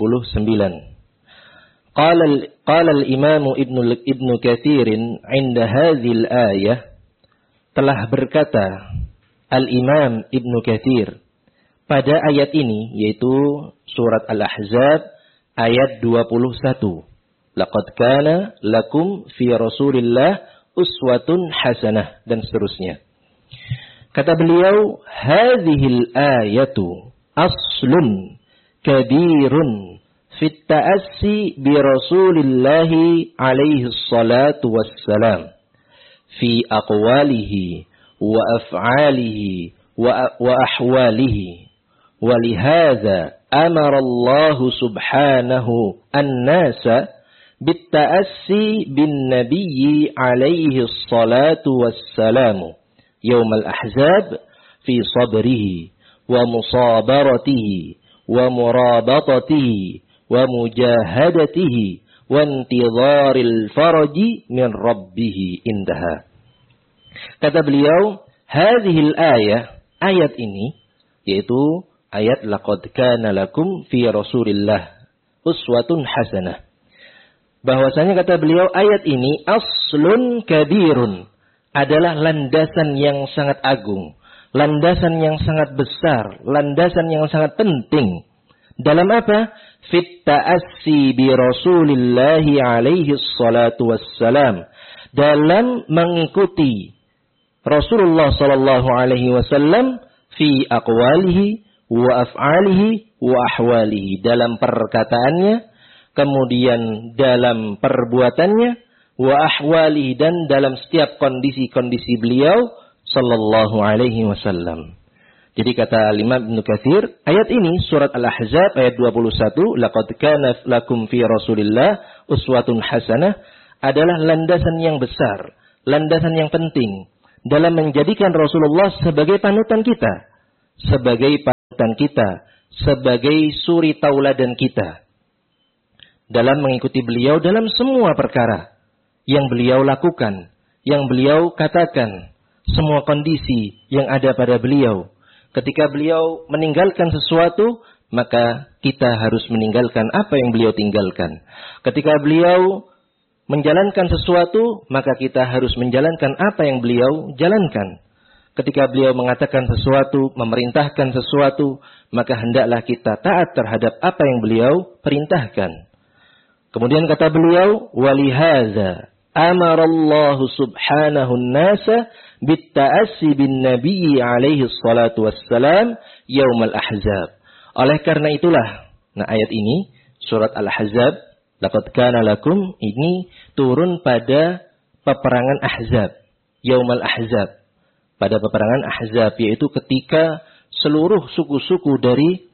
Qala al-Imam Ibnu Katsir 'inda hadhil ayah, telah berkata Al-Imam Ibnu Katsir pada ayat ini, yaitu surat Al-Ahzab ayat 21. Laqad kana lakum fi Rasulillah uswatun hasanah, dan seterusnya. Kata beliau, hadhil ayatu aslun kabirun fit ta'assi bi Rasulillah alaihi salatu wassalam fi aqwalihi wa af'alihi wa ahwalihi. Walihadza amara Allah subhanahu an-nasa بالتأسي بالنبي عليه الصلاة والسلام يوم الأحزاب في صبره ومصابرته ومرابطته ومجاهدته وانتظار الفرج من ربه. انتهى. Kata beliau, hadhil ayah, ayat ini, yaitu ayat laqad kana lakum fi Rasulillah uswatun hasanah. Bahwasanya kata beliau, ayat ini aslun kabirun, adalah landasan yang sangat agung, landasan yang sangat besar, landasan yang sangat penting. Dalam apa? Fit ta'assi bi Rasulillah alaihi salatu wassalam, dalam mengikuti Rasulullah sallallahu alaihi wasallam fi aqwalihi wa af'alihi wa ahwalihi, dalam perkataannya, kemudian dalam perbuatannya, wa ahwalihi, dan dalam setiap kondisi-kondisi beliau sallallahu alaihi wasallam. Jadi kata Imam Ibnu Katsir, ayat ini surat Al-Ahzab ayat 21, laqad kana lakum fi Rasulillah uswatun hasanah, adalah landasan yang besar, landasan yang penting dalam menjadikan Rasulullah sebagai panutan kita, sebagai panutan menjadikan kita sebagai suri tauladan kita dalam mengikuti beliau dalam semua perkara yang beliau lakukan, yang beliau katakan, semua kondisi yang ada pada beliau. Ketika beliau meninggalkan sesuatu, maka kita harus meninggalkan apa yang beliau tinggalkan. Ketika beliau menjalankan sesuatu, maka kita harus menjalankan apa yang beliau jalankan. Ketika beliau mengatakan sesuatu, memerintahkan sesuatu, maka hendaklah kita taat terhadap apa yang beliau perintahkan. Kemudian kata beliau, walihadza amarallahu subhanahu an-nasa bitta'assi bin nabiyyi alaihi salatu wassalam yaumal ahzab. Oleh karena itulah, ayat ini, surat Al-Ahzab, laqad kana lakum, ini turun pada peperangan Ahzab, Yaumal Ahzab. Pada peperangan Ahzab, yaitu ketika seluruh suku-suku dari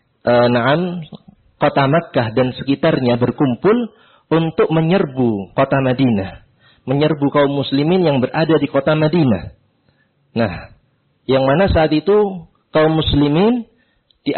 kota Makkah dan sekitarnya berkumpul untuk menyerbu kota Madinah. Menyerbu kaum muslimin yang berada di kota Madinah. Nah, yang mana saat itu kaum muslimin di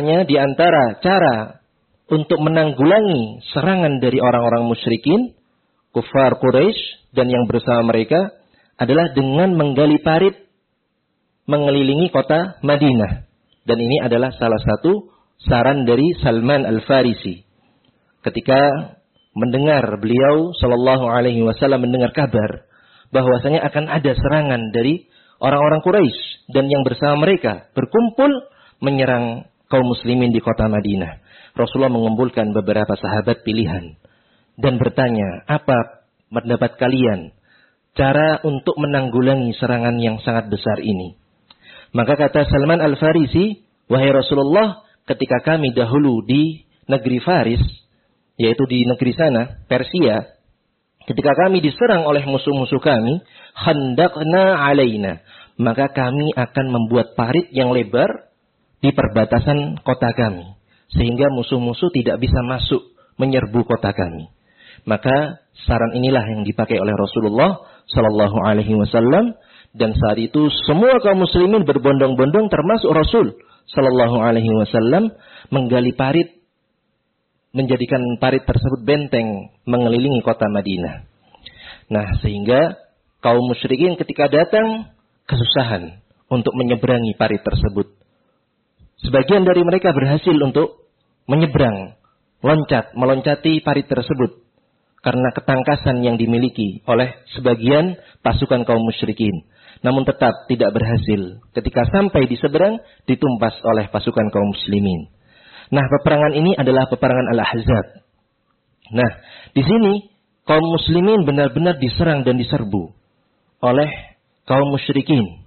antara cara untuk menanggulangi serangan dari orang-orang musyrikin, kufar Quraisy dan yang bersama mereka adalah dengan menggali parit mengelilingi kota Madinah. Dan ini adalah salah satu saran dari Salman Al-Farisi. Ketika mendengar beliau sallallahu alaihi wasallam mendengar kabar bahwasanya akan ada serangan dari orang-orang Quraisy dan yang bersama mereka berkumpul menyerang kaum muslimin di kota Madinah. Rasulullah mengumpulkan beberapa sahabat pilihan dan bertanya, apa pendapat kalian cara untuk menanggulangi serangan yang sangat besar ini? Maka kata Salman Al-Farisi, wahai Rasulullah, ketika kami dahulu di negeri Faris, yaitu di negeri sana, Persia, ketika kami diserang oleh musuh-musuh kami, khandaqna alaina, maka kami akan membuat parit yang lebar di perbatasan kota kami, sehingga musuh-musuh tidak bisa masuk menyerbu kota kami. Maka saran inilah yang dipakai oleh Rasulullah sallallahu alaihi wasallam, dan saat itu semua kaum muslimin berbondong-bondong termasuk Rasul sallallahu alaihi wasallam menggali parit, menjadikan parit tersebut benteng mengelilingi kota Madinah. Nah, sehingga kaum musyrikin ketika datang kesusahan untuk menyeberangi parit tersebut. Sebagian dari mereka berhasil untuk menyeberang, meloncati parit tersebut karena ketangkasan yang dimiliki oleh sebagian pasukan kaum musyrikin. Namun tetap tidak berhasil. Ketika sampai di seberang, ditumpas oleh pasukan kaum muslimin. Nah, peperangan ini adalah peperangan Al-Ahzab. Nah, di sini kaum muslimin benar-benar diserang dan diserbu oleh kaum musyrikin.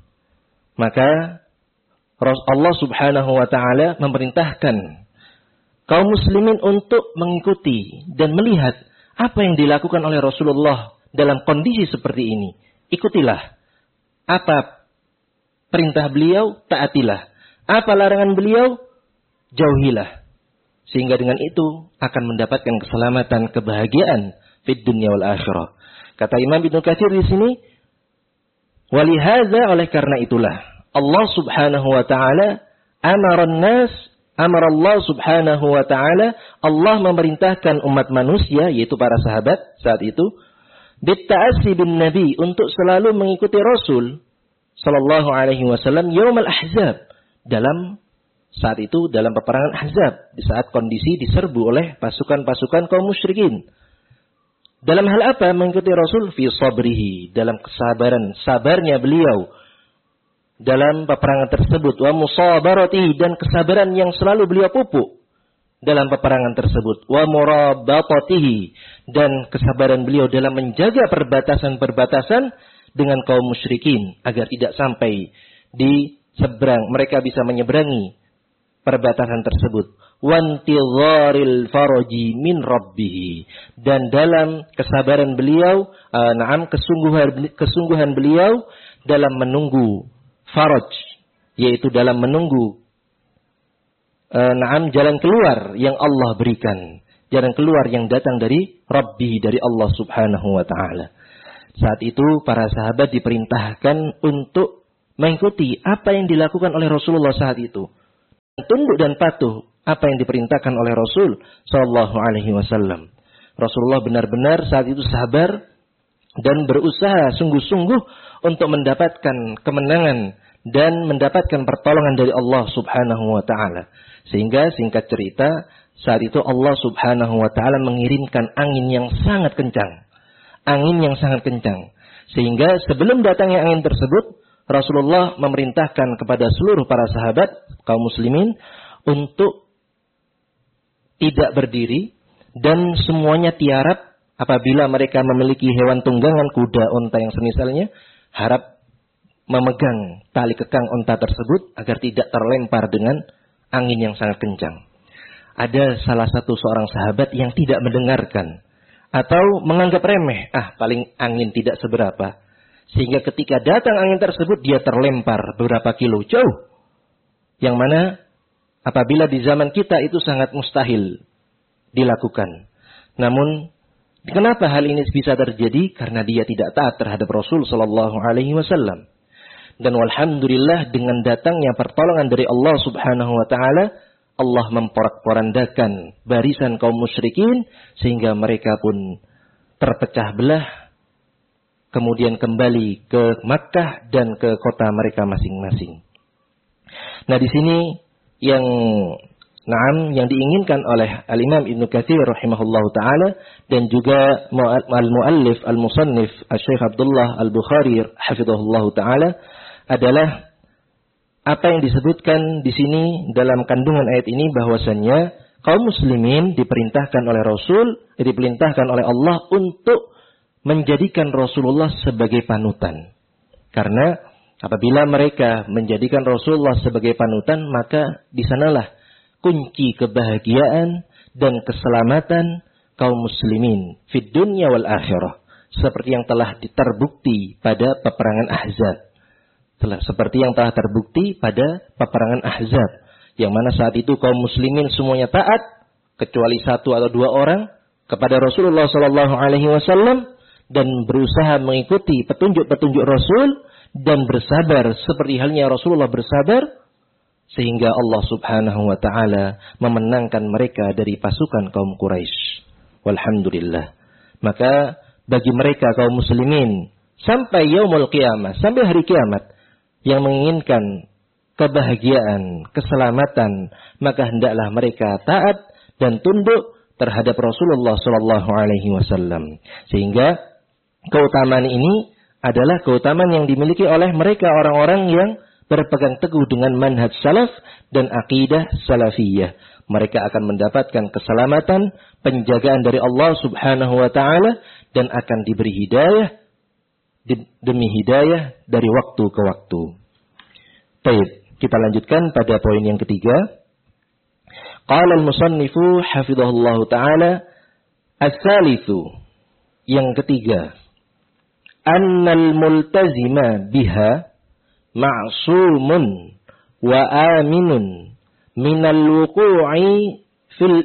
Maka Allah subhanahu wa ta'ala memerintahkan kaum muslimin untuk mengikuti dan melihat apa yang dilakukan oleh Rasulullah dalam kondisi seperti ini. Ikutilah. Apa perintah beliau, taatilah. Apa larangan beliau, jauhilah. Sehingga dengan itu akan mendapatkan keselamatan, kebahagiaan fid dunya wal akhirah. Kata Imam Ibnu Katsir di sini, walihadza, oleh karena itulah Allah subhanahu wa ta'ala amara Allah subhanahu wa ta'ala, Allah memerintahkan umat manusia, yaitu para sahabat saat itu, bitta'assi bin nabi, untuk selalu mengikuti Rasul sallallahu alaihi wasallam yaumal ahzab, saat itu dalam peperangan Ahzab, di saat kondisi diserbu oleh pasukan-pasukan kaum musyrikin. Dalam hal apa mengikuti Rasul? Fi sabrihi, dalam kesabaran, sabarnya beliau dalam peperangan tersebut, wa musabaratihi, dan kesabaran yang selalu beliau pupuk dalam peperangan tersebut, wa murabatatihi, dan kesabaran beliau dalam menjaga perbatasan-perbatasan dengan kaum musyrikin agar tidak sampai di seberang, mereka bisa menyeberangi perbatasan tersebut. Wantidharil faraji min rabbih, dan dalam kesabaran beliau, kesungguhan beliau dalam menunggu faraj, yaitu dalam menunggu jalan keluar yang Allah berikan, jalan keluar yang datang dari Rabbi, dari Allah subhanahu wa ta'ala. Saat itu para sahabat diperintahkan untuk mengikuti apa yang dilakukan oleh Rasulullah saat itu. tunduk dan patuh apa yang diperintahkan oleh Rasul sallallahu alaihi wasallam. Rasulullah benar-benar saat itu sabar dan berusaha sungguh-sungguh untuk mendapatkan kemenangan dan mendapatkan pertolongan dari Allah Subhanahu wa taala. Sehingga singkat cerita, saat itu Allah Subhanahu wa taala mengirimkan angin yang sangat kencang. Angin yang sangat kencang. Sehingga sebelum datangnya angin tersebut, Rasulullah memerintahkan kepada seluruh para sahabat kaum muslimin untuk tidak berdiri dan semuanya tiarap apabila mereka memiliki hewan tunggangan, kuda, unta yang semisalnya, harap memegang tali kekang unta tersebut agar tidak terlempar dengan angin yang sangat kencang. Ada salah satu seorang sahabat yang tidak mendengarkan atau menganggap remeh, paling angin tidak seberapa. Sehingga ketika datang angin tersebut dia terlempar beberapa kilo jauh. Yang mana apabila di zaman kita itu sangat mustahil dilakukan. Namun kenapa hal ini bisa terjadi? Karena dia tidak taat terhadap Rasul sallallahu alaihi wasallam. Dan walhamdulillah dengan datangnya pertolongan dari Allah Subhanahu wa taala, Allah memporak-porandakan barisan kaum musyrikin sehingga mereka pun terpecah belah, kemudian kembali ke Makkah dan ke kota mereka masing-masing. Nah, di sini yang diinginkan oleh Al-Imam Ibnu Katsir rahimahullahu taala dan juga al-muallif al-musannif Syekh Abdullah Al-Bukhari hafizahullahu taala adalah apa yang disebutkan di sini dalam kandungan ayat ini, bahwasannya kaum muslimin diperintahkan oleh diperintahkan oleh Allah untuk menjadikan Rasulullah sebagai panutan. Karena apabila mereka menjadikan Rasulullah sebagai panutan, maka di sanalah kunci kebahagiaan dan keselamatan kaum muslimin fid dunya wal akhirah. Seperti yang telah terbukti pada peperangan Ahzab. Seperti yang telah terbukti pada peperangan Ahzab. Yang mana saat itu kaum muslimin semuanya taat, kecuali satu atau dua orang, kepada Rasulullah SAW. Dan berusaha mengikuti petunjuk-petunjuk Rasul. Dan bersabar seperti halnya Rasulullah bersabar. Sehingga Allah Subhanahu wa ta'ala memenangkan mereka dari pasukan kaum Quraisy. Walhamdulillah. Maka bagi mereka kaum muslimin sampai yaumul qiyamah, sampai hari kiamat, yang menginginkan kebahagiaan, keselamatan, maka hendaklah mereka taat dan tunduk terhadap Rasulullah sallallahu alaihi wasallam. Sehingga keutamaan ini adalah keutamaan yang dimiliki oleh mereka orang-orang yang berpegang teguh dengan manhaj salaf dan akidah salafiyah. Mereka akan mendapatkan keselamatan, penjagaan dari Allah Subhanahu wa taala dan akan diberi hidayah demi hidayah dari waktu ke waktu. Baik, kita lanjutkan pada poin yang ketiga. Qala al-musannifu hafizahullahu taala, as-salitsu, yang ketiga, annal multazima biha ma'sumun wa aminun minal wuqu'i fil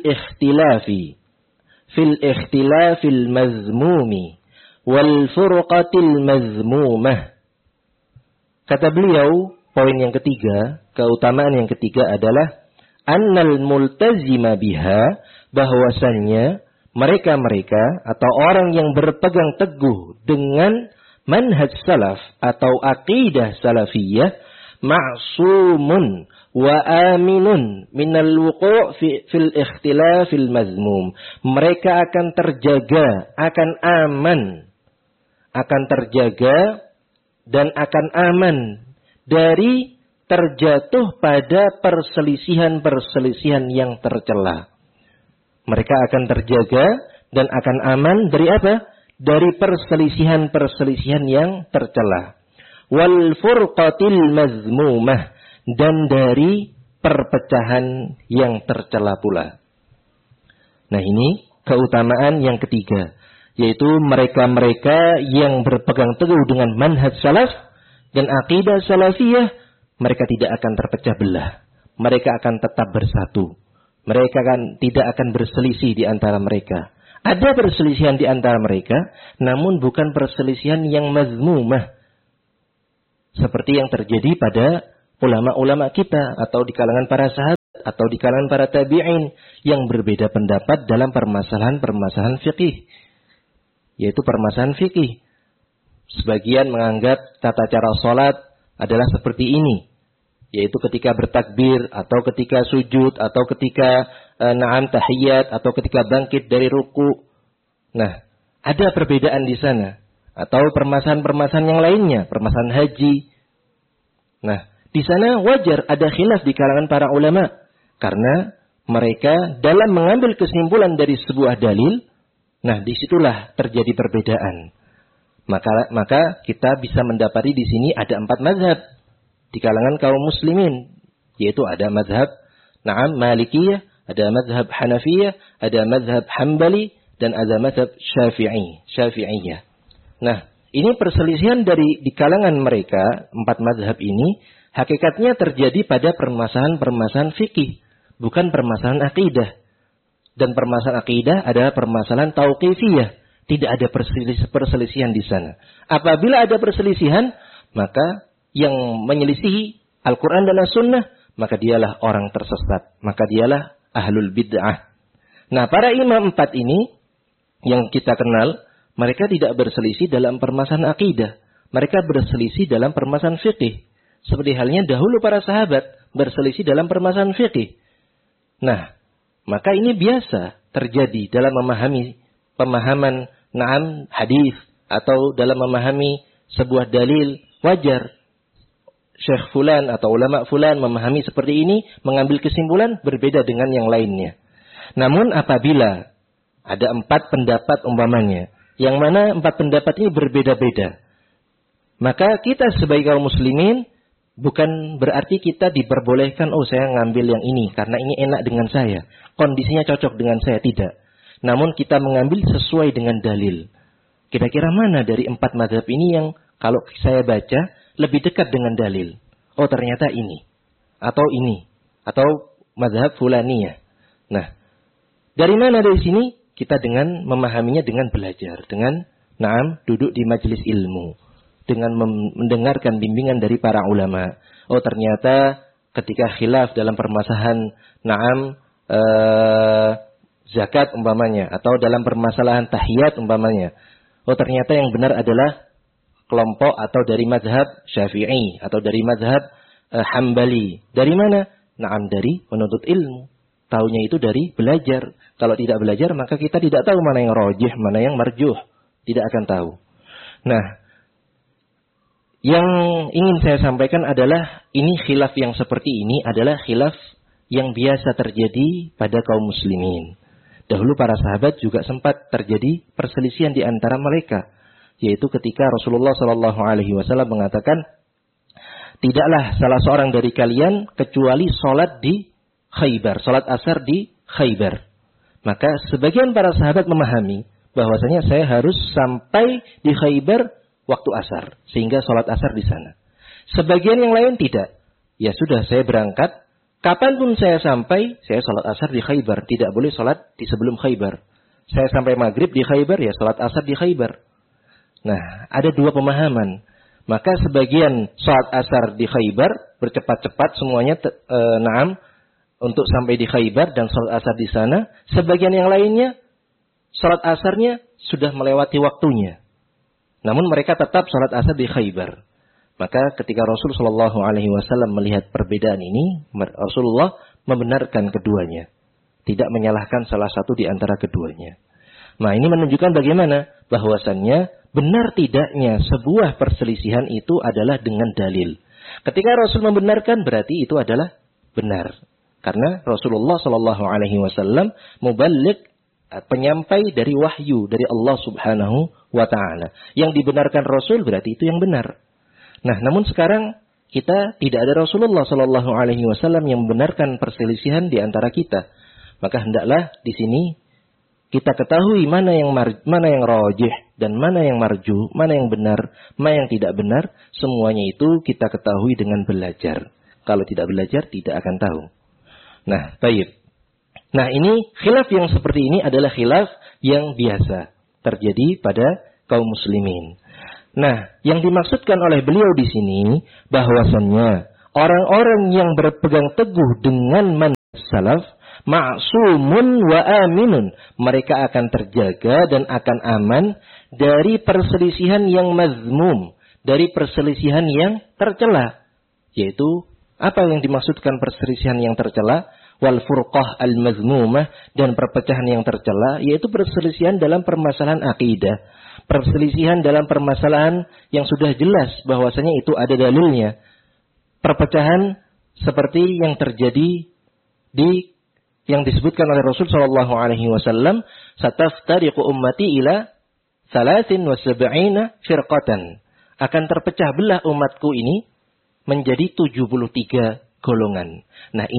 ikhtilafil mazmumi wal furqatil mazmumah. Kata beliau, poin yang ketiga, keutamaan yang ketiga adalah annal multazima biha, bahwasannya mereka-mereka atau orang yang berpegang teguh dengan manhaj salaf atau aqidah salafiyah, ma'sumun wa aminun minal wuqu' fil ikhtilafil mazmum. Mereka akan terjaga, akan aman, akan terjaga dan akan aman dari terjatuh pada perselisihan-perselisihan yang tercela. Mereka akan terjaga dan akan aman dari apa? Dari perselisihan-perselisihan yang tercela. Wal furqatil mazmumah, dan dari perpecahan yang tercela pula. Nah, ini keutamaan yang ketiga, yaitu mereka-mereka yang berpegang teguh dengan manhaj salaf dan aqidah salafiyah, mereka tidak akan terpecah belah. Mereka akan tetap bersatu. Mereka tidak akan berselisih di antara mereka. Ada perselisihan di antara mereka, namun bukan perselisihan yang mazmumah. Seperti yang terjadi pada ulama-ulama kita atau di kalangan para sahabat. atau di kalangan para tabi'in yang berbeda pendapat dalam permasalahan-permasalahan fikih. Yaitu permasalahan fikih. Sebagian menganggap tata cara sholat adalah seperti ini. Yaitu ketika bertakbir, atau ketika sujud, atau ketika tahiyat, atau ketika bangkit dari ruku. Nah, ada perbedaan di sana. Atau permasalahan-permasalahan yang lainnya, permasalahan haji. Nah, di sana wajar ada khilaf di kalangan para ulama. Karena mereka dalam mengambil kesimpulan dari sebuah dalil, nah disitulah terjadi perbedaan. Maka kita bisa mendapati di sini ada 4 mazhab di kalangan kaum muslimin. Yaitu ada mazhab Malikiyah, ada mazhab Hanafiyah, ada mazhab Hambali, dan ada mazhab Syafi'iyah. Nah, ini perselisihan di kalangan mereka, 4 mazhab ini, hakikatnya terjadi pada permasalahan-permasalahan fikih, bukan permasalahan akidah. Dan permasalahan akidah adalah permasalahan tauqifiyah. Tidak ada perselisihan di sana. Apabila ada perselisihan, maka yang menyelisihi Al-Quran dan As-Sunnah, maka dialah orang tersesat. Maka dialah ahlul bid'ah. Nah, para imam 4 ini, yang kita kenal, mereka tidak berselisih dalam permasalahan akidah. Mereka berselisih dalam permasalahan fikih. Seperti halnya dahulu para sahabat berselisih dalam permasalahan fikih. Nah, maka ini biasa terjadi dalam memahami pemahaman hadis atau dalam memahami sebuah dalil. Wajar Syekh fulan atau ulama fulan memahami seperti ini, mengambil kesimpulan berbeda dengan yang lainnya. Namun apabila ada 4 pendapat umpamanya, yang mana 4 pendapat ini berbeda-beda, maka kita sebagai kaum muslimin bukan berarti kita diperbolehkan, saya ngambil yang ini karena ini enak dengan saya, kondisinya cocok dengan saya, tidak. Namun kita mengambil sesuai dengan dalil. Kira-kira mana dari 4 mazhab ini yang kalau saya baca lebih dekat dengan dalil? Oh, ternyata ini atau mazhab fulaniyah. Nah, dari mana dari sini? Kita dengan memahaminya dengan belajar, dengan duduk di majelis ilmu, dengan mendengarkan bimbingan dari para ulama. Oh, ternyata ketika khilaf dalam permasalahan zakat umpamanya, atau dalam permasalahan tahiyat umpamanya, oh ternyata yang benar adalah kelompok atau dari mazhab Syafi'i atau dari mazhab Hambali. Dari mana? Dari menuntut ilmu. Taunya itu dari belajar. Kalau tidak belajar, maka kita tidak tahu mana yang rajih, mana yang marjuh. Tidak akan tahu. Nah, yang ingin saya sampaikan adalah ini khilaf yang seperti ini adalah khilaf yang biasa terjadi pada kaum muslimin. Dahulu para sahabat juga sempat terjadi perselisihan di antara mereka, yaitu ketika Rasulullah SAW mengatakan, tidaklah salah seorang dari kalian kecuali sholat di Khaybar, sholat asar di Khaybar. Maka sebagian para sahabat memahami bahwasanya saya harus sampai di Khaybar waktu asar, sehingga sholat asar di sana. Sebagian yang lain tidak. Ya sudah, saya berangkat. Kapanpun saya sampai, saya sholat asar di Khaybar. Tidak boleh sholat di sebelum Khaybar. Saya sampai maghrib di Khaybar, ya sholat asar di Khaybar. Nah, ada 2 pemahaman. Maka sebagian sholat asar di Khaybar, bercepat-cepat semuanya untuk sampai di Khaybar dan sholat asar di sana. Sebagian yang lainnya, sholat asarnya sudah melewati waktunya. Namun mereka tetap sholat asar di Khaybar. Maka ketika Rasulullah SAW melihat perbedaan ini, Rasulullah membenarkan keduanya. Tidak menyalahkan salah satu di antara keduanya. Nah, ini menunjukkan bagaimana bahwasannya benar tidaknya sebuah perselisihan itu adalah dengan dalil. Ketika Rasul membenarkan, berarti itu adalah benar. Karena Rasulullah SAW muballigh, penyampai dari wahyu dari Allah Subhanahu wa Ta'ala. Yang dibenarkan Rasul berarti itu yang benar. Nah, namun sekarang kita tidak ada Rasulullah SAW yang membenarkan perselisihan di antara kita. Maka hendaklah di sini kita ketahui mana yang rajih dan mana yang marjuh, mana yang benar, mana yang tidak benar. Semuanya itu kita ketahui dengan belajar. Kalau tidak belajar, tidak akan tahu. Nah, baik. Nah, ini khilaf yang seperti ini adalah khilaf yang biasa terjadi pada kaum muslimin. Nah, yang dimaksudkan oleh beliau di sini bahwasannya orang-orang yang berpegang teguh dengan manhaj salaf, ma'sumun wa aminun. Mereka akan terjaga dan akan aman dari perselisihan yang mazmum, dari perselisihan yang tercela. Yaitu, apa yang dimaksudkan perselisihan yang tercela? Wal furqah al mazmumah, dan perpecahan yang tercela, yaitu perselisihan dalam permasalahan akidah. Perselisihan dalam permasalahan yang sudah jelas bahwasanya itu ada dalilnya. Perpecahan seperti yang terjadi yang disebutkan oleh Rasul sallallahu alaihi wasallam, "Sataftariqu ummati ila 73 firqatan." Akan terpecah belah umatku ini menjadi 73 golongan. Nah,